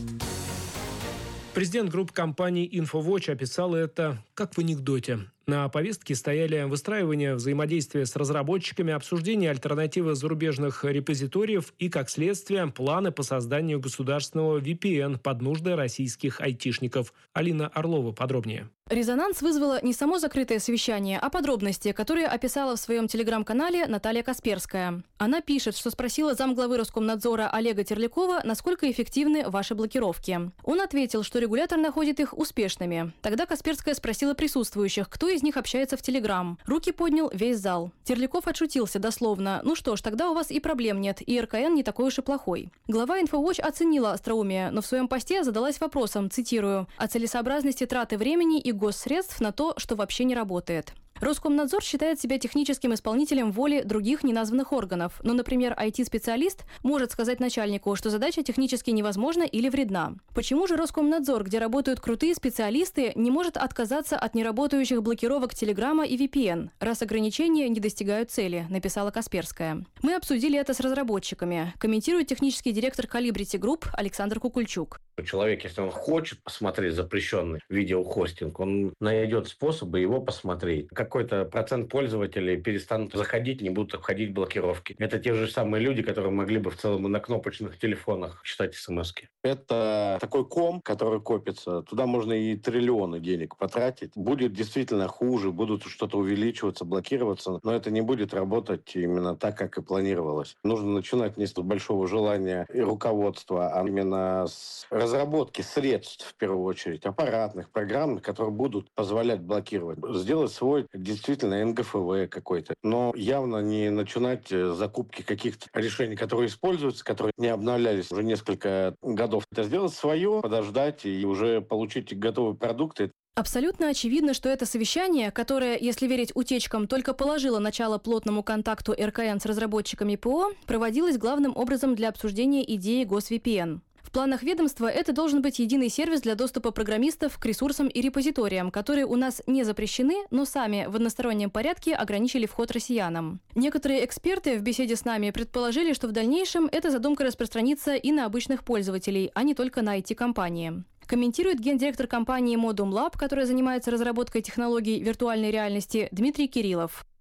Президент группы компаний InfoWatch описал это как в анекдоте. На повестке стояли выстраивание взаимодействия с разработчиками, обсуждение альтернативы зарубежных репозиториев и, как следствие, планы по созданию государственного VPN под нужды российских айтишников. Алина Орлова подробнее. Резонанс вызвало не само закрытое совещание, а подробности, которые описала в своем телеграм-канале Наталья Касперская. Она пишет, что спросила замглавы Роскомнадзора Олега Терлякова, насколько эффективны ваши блокировки. Он ответил, что регулятор находит их успешными. Тогда Касперская спросила присутствующих, кто из них общается в Телеграм. Руки поднял весь зал. Терляков отшутился дословно. Ну что ж, тогда у вас и проблем нет, и РКН не такой уж и плохой. Глава InfoWatch оценила остроумие, но в своем посте задалась вопросом, цитирую, о целесообразности траты времени и госсредств на то, что вообще не работает. Роскомнадзор считает себя техническим исполнителем воли других неназванных органов. Но, например, IT-специалист может сказать начальнику, что задача технически невозможна или вредна. Почему же Роскомнадзор, где работают крутые специалисты, не может отказаться от неработающих блокировок Телеграма и VPN, раз ограничения не достигают цели, написала Касперская. Мы обсудили это с разработчиками, комментирует технический директор Calibrity Group Александр Кукульчук. Человек, если он хочет посмотреть запрещенный видеохостинг, он найдет способы его посмотреть. Какой-то процент пользователей перестанут заходить, не будут обходить блокировки. Это те же самые люди, которые могли бы в целом на кнопочных телефонах читать смс-ки. Это такой ком, который копится. Туда можно и триллионы денег потратить. Будет действительно хуже, будут что-то увеличиваться, блокироваться, но это не будет работать именно так, как и планировалось. Нужно начинать не с большого желания и руководства, а именно с разработки средств, в первую очередь, аппаратных, программных, которые будут позволять блокировать. Сделать свой действительно НГФВ какой-то. Но явно не начинать закупки каких-то решений, которые используются, которые не обновлялись уже несколько годов. Это сделать свое, подождать и уже получить готовые продукты. Абсолютно очевидно, что это совещание, которое, если верить утечкам, только положило начало плотному контакту РКН с разработчиками ПО, проводилось главным образом для обсуждения идеи GosVPN. В планах ведомства это должен быть единый сервис для доступа программистов к ресурсам и репозиториям, которые у нас не запрещены, но сами в одностороннем порядке ограничили вход россиянам. Некоторые эксперты в беседе с нами предположили, что в дальнейшем эта задумка распространится и на обычных пользователей, а не только на IT-компании. Комментирует гендиректор компании Modum Lab, которая занимается разработкой технологий виртуальной реальности, Дмитрий Кириллов.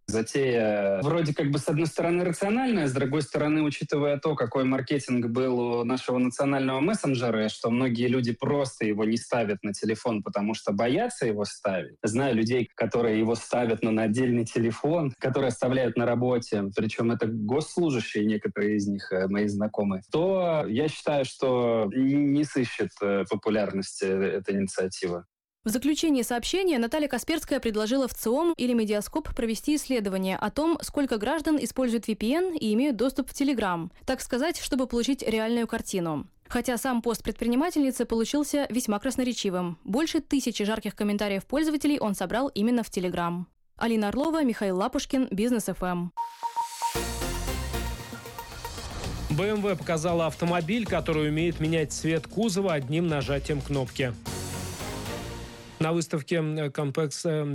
Затея вроде как бы с одной стороны рациональная, с другой стороны, учитывая то, какой маркетинг был у нашего национального мессенджера, что многие люди просто его не ставят на телефон, потому что боятся его ставить. Знаю людей, которые его ставят на отдельный телефон, которые оставляют на работе, причем это госслужащие, некоторые из них мои знакомые, то я считаю, что не сыщет популярности эта инициатива. В заключении сообщения Наталья Касперская предложила в ЦИОМ или Медиаскоп провести исследование о том, сколько граждан используют VPN и имеют доступ в Telegram, так сказать, чтобы получить реальную картину. Хотя сам пост предпринимательницы получился весьма красноречивым. Больше 1000 жарких комментариев пользователей он собрал именно в Telegram. Алина Орлова, Михаил Лапушкин, Бизнес ФМ. BMW показала автомобиль, который умеет менять цвет кузова одним нажатием кнопки. На выставке Compex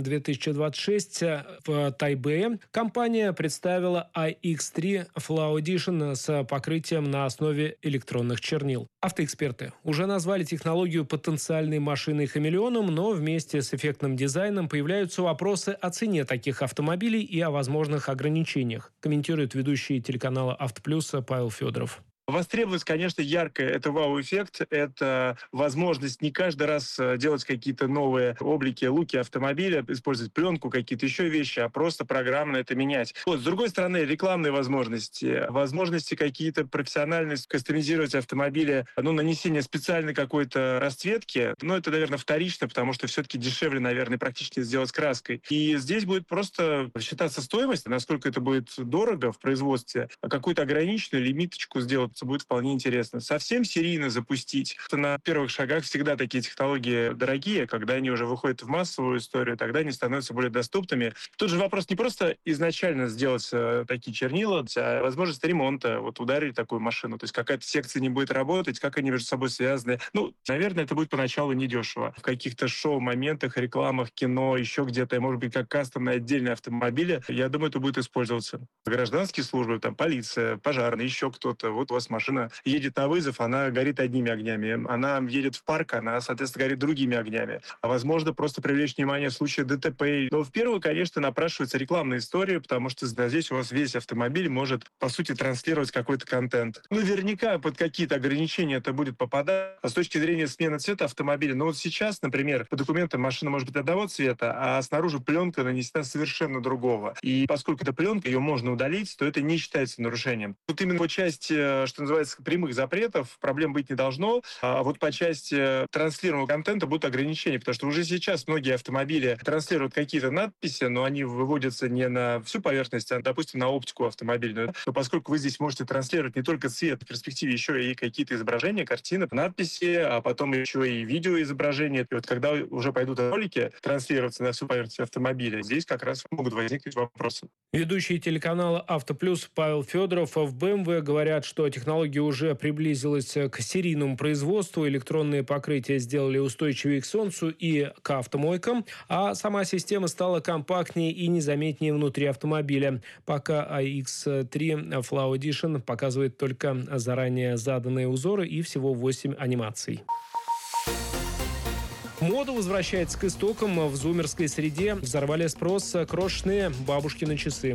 2026 в Тайбэе компания представила iX3 Flow Edition с покрытием на основе электронных чернил. Автоэксперты уже назвали технологию потенциальной машиной-хамелеоном, но вместе с эффектным дизайном появляются вопросы о цене таких автомобилей и о возможных ограничениях, комментирует ведущий телеканала «Автоплюс» Павел Федоров. Востребованность, конечно, яркая. Это вау-эффект, это возможность не каждый раз делать какие-то новые облики, луки автомобиля, использовать пленку, какие-то еще вещи, а просто программно это менять. С другой стороны, рекламные возможности какие-то профессиональные, кастомизировать автомобили, нанесение специальной какой-то расцветки, это, наверное, вторично, потому что все-таки дешевле, наверное, практически сделать краской. И здесь будет просто считаться стоимость, насколько это будет дорого в производстве, а какую-то ограниченную лимиточку сделать будет вполне интересно. Совсем серийно запустить. На первых шагах всегда такие технологии дорогие. Когда они уже выходят в массовую историю, тогда они становятся более доступными. Тут же вопрос не просто изначально сделать такие чернила, а возможность ремонта. Ударили такую машину. То есть какая-то секция не будет работать, как они между собой связаны. Наверное, это будет поначалу недешево. В каких-то шоу-моментах, рекламах, кино, еще где-то, может быть, как кастомные отдельные автомобили, я думаю, это будет использоваться. Гражданские службы, полиция, пожарные, еще кто-то. У вас машина едет на вызов, она горит одними огнями. Она едет в парк, она, соответственно, горит другими огнями. А возможно, просто привлечь внимание в случае ДТП. Но в первую, конечно, напрашивается рекламная история, потому что здесь у вас весь автомобиль может, по сути, транслировать какой-то контент. Наверняка под какие-то ограничения это будет попадать. А с точки зрения смены цвета автомобиля, сейчас, например, по документам машина может быть одного цвета, а снаружи пленка нанесена совершенно другого. И поскольку эта пленка, ее можно удалить, то это не считается нарушением. Тут именно по части, что называется, прямых запретов проблем быть не должно. А по части транслируемого контента будут ограничения, потому что уже сейчас многие автомобили транслируют какие-то надписи, но они выводятся не на всю поверхность, а, допустим, на оптику автомобильную. Но поскольку вы здесь можете транслировать не только цвет, в перспективе еще и какие-то изображения, картины, надписи, а потом еще и видеоизображения. И когда уже пойдут ролики транслироваться на всю поверхность автомобиля, здесь как раз могут возникнуть вопросы. Ведущий телеканала «Автоплюс» Павел Федоров. В BMW говорят, что технология уже приблизилась к серийному производству. Электронные покрытия сделали устойчивее к солнцу и к автомойкам, а сама система стала компактнее и незаметнее внутри автомобиля. Пока iX3 Flow Edition показывает только заранее заданные узоры и всего 8 анимаций. Мода возвращается к истокам. В зумерской среде взорвали спрос крошечные бабушкины часы.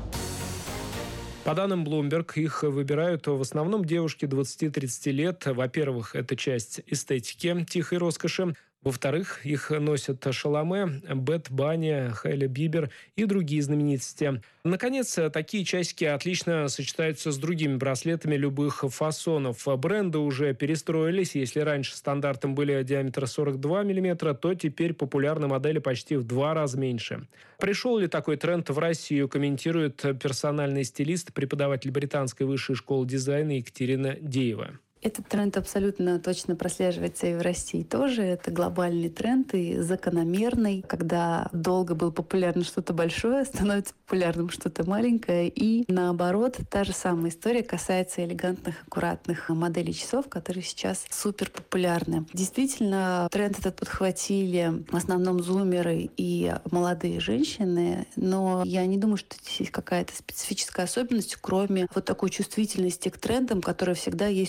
По данным Bloomberg, их выбирают в основном девушки 20-30 лет. Во-первых, это часть эстетики, тихой роскоши. Во-вторых, их носят Шаломе, Бэд Банни, Хайли Бибер и другие знаменитости. Наконец, такие часики отлично сочетаются с другими браслетами любых фасонов. Бренды уже перестроились. Если раньше стандартом были диаметр 42 мм, то теперь популярны модели почти в 2 раза меньше. Пришел ли такой тренд в Россию, комментирует персональный стилист, преподаватель британской высшей школы дизайна Екатерина Деева. Этот тренд абсолютно точно прослеживается и в России тоже. Это глобальный тренд и закономерный, когда долго было популярно что-то большое, становится популярным что-то маленькое. И наоборот, та же самая история касается элегантных, аккуратных моделей часов, которые сейчас супер популярны. Действительно, тренд этот подхватили в основном зумеры и молодые женщины, но я не думаю, что здесь есть какая-то специфическая особенность, кроме такой чувствительности к трендам, которая всегда есть у молодых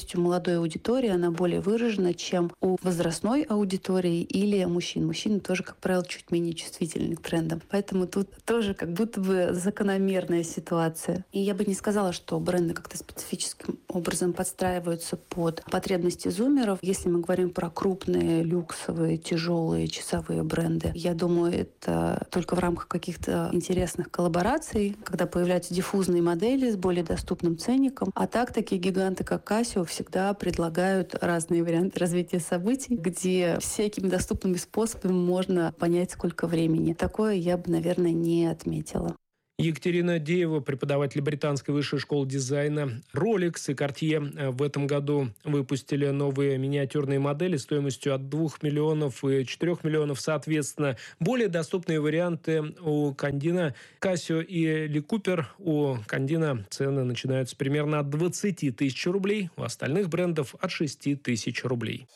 молодой аудитории, она более выражена, чем у возрастной аудитории или мужчин. Мужчины тоже, как правило, чуть менее чувствительны к трендам. Поэтому тут тоже как будто бы закономерная ситуация. И я бы не сказала, что бренды как-то специфическим образом подстраиваются под потребности зумеров. Если мы говорим про крупные, люксовые, тяжелые, часовые бренды, я думаю, это только в рамках каких-то интересных коллабораций, когда появляются диффузные модели с более доступным ценником. А так, такие гиганты, как Casio, всегда предлагают разные варианты развития событий, где всякими доступными способами можно понять, сколько времени. Такое я бы, наверное, не отметила. Екатерина Деева, преподаватель британской высшей школы дизайна. Rolex и Cartier в этом году выпустили новые миниатюрные модели стоимостью от 2 миллионов и 4 миллионов соответственно. Более доступные варианты у Кандина, Casio и Ли Купер. У Кандина цены начинаются примерно от 20 тысяч рублей, у остальных брендов от 6 тысяч рублей.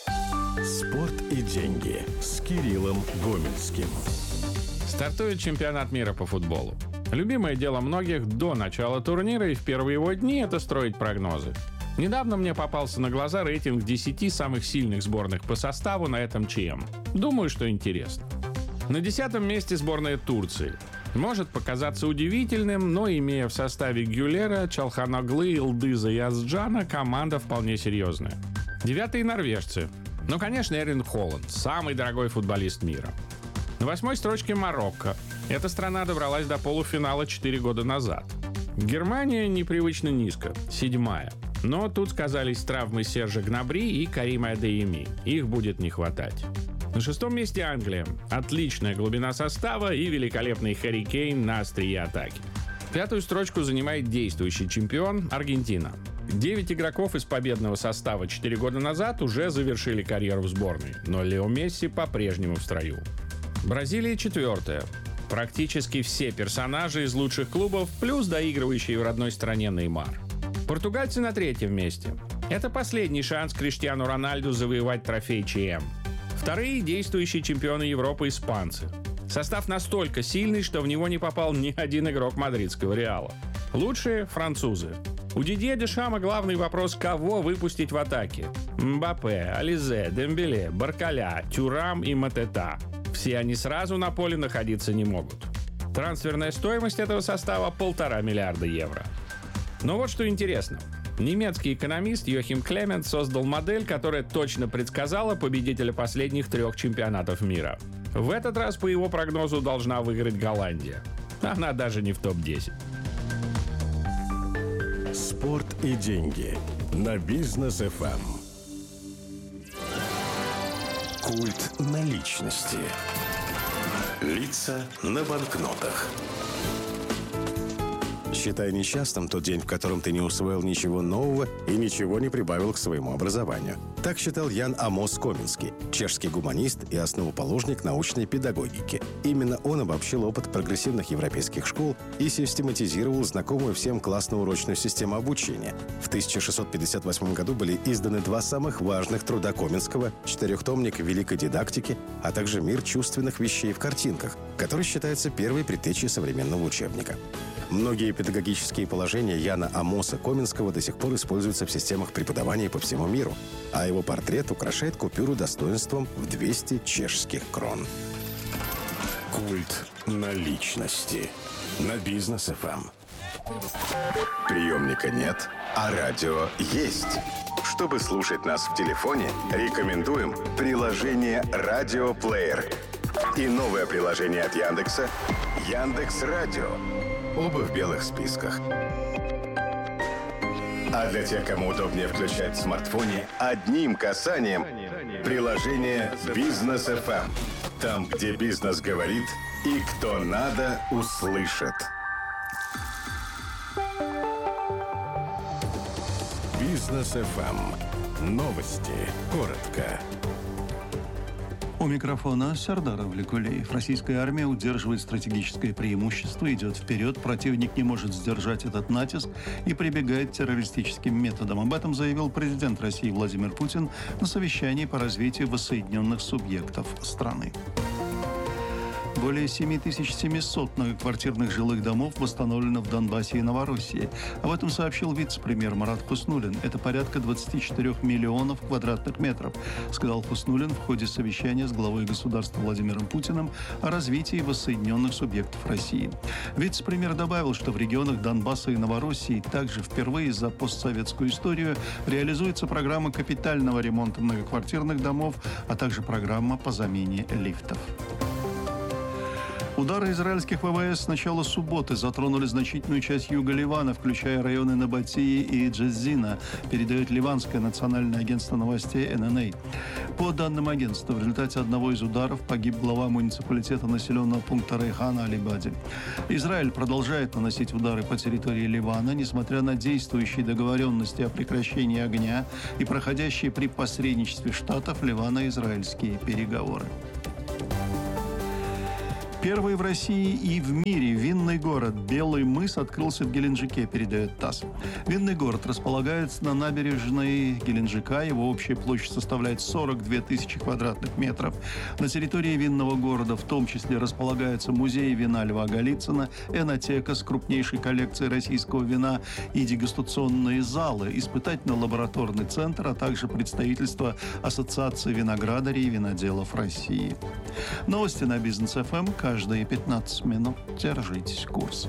Спорт и деньги с Кириллом Гомельским. Стартует чемпионат мира по футболу. Любимое дело многих до начала турнира и в первые его дни – это строить прогнозы. Недавно мне попался на глаза рейтинг 10 самых сильных сборных по составу на этом ЧМ. Думаю, что интересно. На 10-м месте сборная Турции. Может показаться удивительным, но имея в составе Гюлера, Чалханоглы, Илдыза и Азджана, команда вполне серьезная. 9-е норвежцы. Ну, конечно, Эрлинг Холланд, самый дорогой футболист мира. На 8-й строчке Марокко. Эта страна добралась до полуфинала 4 года назад. Германия непривычно низко, 7-я. Но тут сказались травмы Сержа Гнабри и Карима Адейми. Их будет не хватать. На 6-м месте Англия. Отличная глубина состава и великолепный Харри Кейн на острие атаки. 5-ю строчку занимает действующий чемпион Аргентина. 9 игроков из победного состава 4 года назад уже завершили карьеру в сборной, но Лео Месси по-прежнему в строю. Бразилия 4-я. Практически все персонажи из лучших клубов, плюс доигрывающий в родной стране Неймар. Португальцы на 3-м месте. Это последний шанс Криштиану Рональду завоевать трофей ЧМ. 2-е действующие чемпионы Европы испанцы. Состав настолько сильный, что в него не попал ни один игрок мадридского Реала. Лучшие – французы. У Дидье Дешама главный вопрос, кого выпустить в атаке. Мбаппе, Ализе, Дембеле, Баркаля, Тюрам и Матета. Все они сразу на поле находиться не могут. Трансферная стоимость этого состава – 1,5 миллиарда евро. Но вот что интересно. Немецкий экономист Йохим Клемент создал модель, которая точно предсказала победителя последних 3 чемпионатов мира. В этот раз, по его прогнозу, должна выиграть Голландия. Она даже не в топ-10. Спорт и деньги на Бизнес ФМ. Культ наличности. Лица на банкнотах. Считай несчастным тот день, в котором ты не усвоил ничего нового и ничего не прибавил к своему образованию. Так считал Ян Амос Коминский, чешский гуманист и основоположник научной педагогики. Именно он обобщил опыт прогрессивных европейских школ и систематизировал знакомую всем классно-урочную систему обучения. В 1658 году были изданы 2 самых важных труда Коминского – 4-томник великой дидактики, а также «Мир чувственных вещей в картинках», который считается первой предтечей современного учебника. Многие педагогические положения Яна Амоса Коминского до сих пор используются в системах преподавания по всему миру, а его портрет украшает купюру достоинством в 200 чешских крон. Культ наличности на Бизнес ФМ. Приемника нет, а радио есть. Чтобы слушать нас в телефоне, рекомендуем приложение «Радиоплеер» и новое приложение от Яндекса «Яндекс.Радио». Оба в белых списках. А для тех, кому удобнее включать в смартфоне, одним касанием приложение «Бизнес ФМ». Там, где бизнес говорит и кто надо, услышит. Бизнес ФМ. Новости. Коротко. У микрофона Сардар Авликулеев. Российская армия удерживает стратегическое преимущество, идет вперед, противник не может сдержать этот натиск и прибегает к террористическим методам. Об этом заявил президент России Владимир Путин на совещании по развитию воссоединенных субъектов страны. Более 7700 многоквартирных жилых домов восстановлено в Донбассе и Новороссии. Об этом сообщил вице-премьер Марат Хуснуллин. Это порядка 24 миллионов квадратных метров, сказал Хуснуллин в ходе совещания с главой государства Владимиром Путиным о развитии воссоединенных субъектов России. Вице-премьер добавил, что в регионах Донбасса и Новороссии также впервые за постсоветскую историю реализуется программа капитального ремонта многоквартирных домов, а также программа по замене лифтов. Удары израильских ВВС с начала субботы затронули значительную часть юга Ливана, включая районы Набатии и Джеззина, передает ливанское национальное агентство новостей ННА. По данным агентства, в результате одного из ударов погиб глава муниципалитета населенного пункта Рейхан Алибади. Израиль продолжает наносить удары по территории Ливана, несмотря на действующие договоренности о прекращении огня и проходящие при посредничестве штатов ливано-израильские переговоры. Первый в России и в мире винный город Белый мыс открылся в Геленджике, передает ТАСС. Винный город располагается на набережной Геленджика. Его общая площадь составляет 42 тысячи квадратных метров. На территории винного города в том числе располагаются музей вина Льва Голицына, энотека с крупнейшей коллекцией российского вина и дегустационные залы, испытательно-лабораторный центр, а также представительство Ассоциации виноградарей и виноделов России. Новости на Бизнес-ФМ. Каждые 15 минут держитесь курса.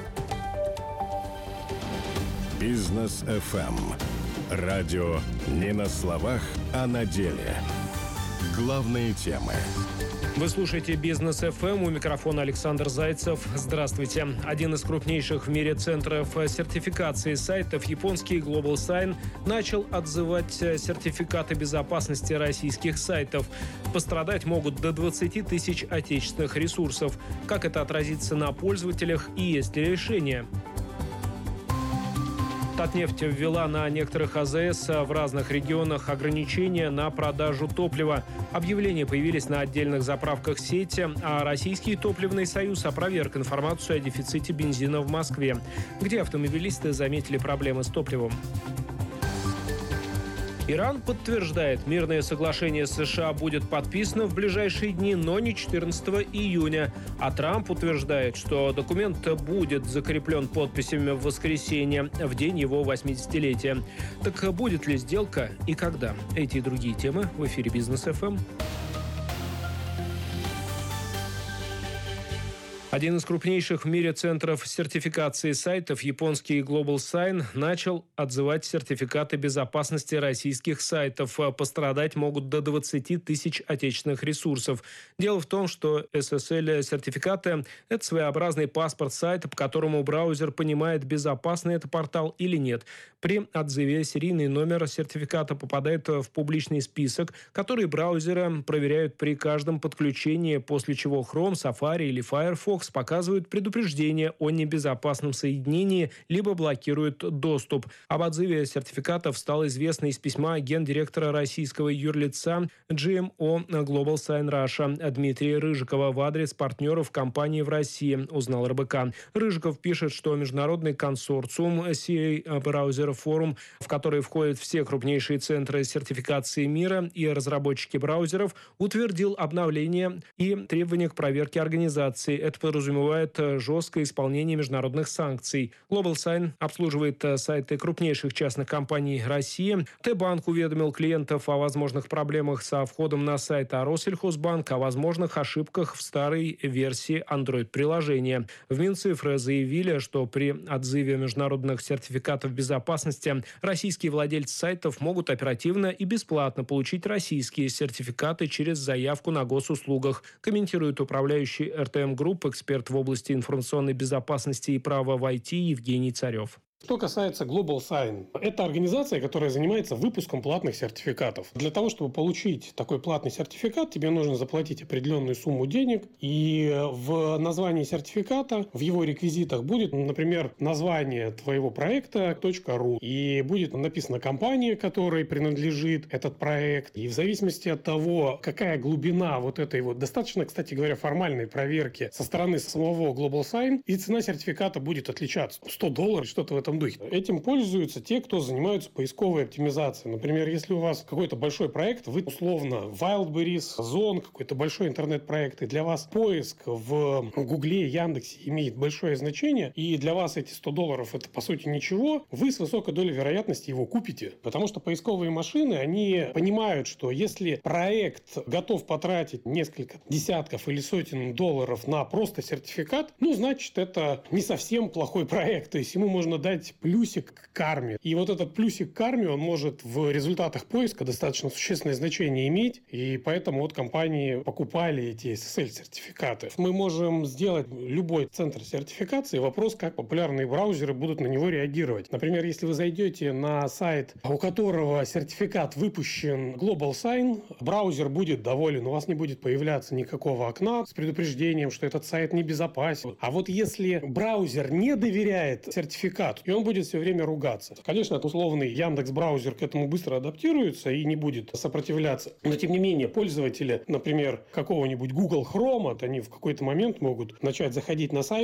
Бизнес-ФМ. Радио не на словах, а на деле. Главные темы. Вы слушаете «Бизнес ФМ», у микрофона Александр Зайцев. Здравствуйте. Один из крупнейших в мире центров сертификации сайтов, японский Global Sign, начал отзывать сертификаты безопасности российских сайтов. Пострадать могут до 20 тысяч отечественных ресурсов. Как это отразится на пользователях и есть ли решение? Татнефть ввела на некоторых АЗС в разных регионах ограничения на продажу топлива. Объявления появились на отдельных заправках сети, а Российский топливный союз опроверг информацию о дефиците бензина в Москве, где автомобилисты заметили проблемы с топливом. Иран подтверждает, мирное соглашение с США будет подписано в ближайшие дни, но не 14 июня. А Трамп утверждает, что документ будет закреплен подписями в воскресенье, в день его 80-летия. Так будет ли сделка и когда? Эти и другие темы в эфире «Бизнес-ФМ». Один из крупнейших в мире центров сертификации сайтов, японский Global Sign, начал отзывать сертификаты безопасности российских сайтов. Пострадать могут до 20 тысяч отечественных ресурсов. Дело в том, что SSL-сертификаты – это своеобразный паспорт сайта, по которому браузер понимает, безопасный это портал или нет. При отзыве серийный номер сертификата попадает в публичный список, который браузеры проверяют при каждом подключении, после чего Chrome, Safari или Firefox показывают предупреждение о небезопасном соединении либо блокируют доступ. Об отзыве сертификатов стало известно из письма гендиректора российского юрлица GMO Global Sign Russia Дмитрия Рыжикова в адрес партнеров компании в России, узнал РБК. Рыжиков пишет, что международный консорциум CA Browser Forum, в который входят все крупнейшие центры сертификации мира и разработчики браузеров, утвердил обновление и требования к проверке организации. Это подразумевает жесткое исполнение международных санкций. Global Sign обслуживает сайты крупнейших частных компаний России. Т-банк уведомил клиентов о возможных проблемах со входом на сайт, а Россельхозбанк о возможных ошибках в старой версии Android-приложения. В Минцифры заявили, что при отзыве международных сертификатов безопасности российские владельцы сайтов могут оперативно и бесплатно получить российские сертификаты через заявку на госуслугах, комментирует управляющий РТМ Групп, эксперт в области информационной безопасности и права в IT Евгений Царев. Что касается Global Sign, это организация, которая занимается выпуском платных сертификатов. Для того, чтобы получить такой платный сертификат, тебе нужно заплатить определенную сумму денег, и в названии сертификата, в его реквизитах будет, например, название твоего проекта .ru, и будет написана компания, которой принадлежит этот проект, и в зависимости от того, какая глубина вот этой вот, достаточно, кстати говоря, формальной проверки со стороны самого Global Sign, и цена сертификата будет отличаться. $100, что-то в этом этом духе. Этим пользуются те, кто занимаются поисковой оптимизацией. Например, если у вас какой-то большой проект, вы условно Wildberries, Озон, какой-то большой интернет-проект, и для вас поиск в Гугле, Яндексе имеет большое значение, и для вас эти $100 это по сути ничего, вы с высокой долей вероятности его купите. Потому что поисковые машины, они понимают, что если проект готов потратить несколько десятков или сотен долларов на просто сертификат, значит, это не совсем плохой проект. То есть ему можно дать плюсик к карме. И вот этот плюсик к карме, он может в результатах поиска достаточно существенное значение иметь. И поэтому вот компании покупали эти SSL-сертификаты. Мы можем сделать любой центр сертификации. Вопрос, как популярные браузеры будут на него реагировать. Например, если вы зайдете на сайт, у которого сертификат выпущен Global Sign, браузер будет доволен. У вас не будет появляться никакого окна с предупреждением, что этот сайт небезопасен. А вот если браузер не доверяет сертификату, и он будет все время ругаться. Конечно, условный Яндекс.Браузер к этому быстро адаптируется и не будет сопротивляться. Но, тем не менее, пользователи, например, какого-нибудь Google Chrome, они в какой-то момент могут начать заходить на сайт,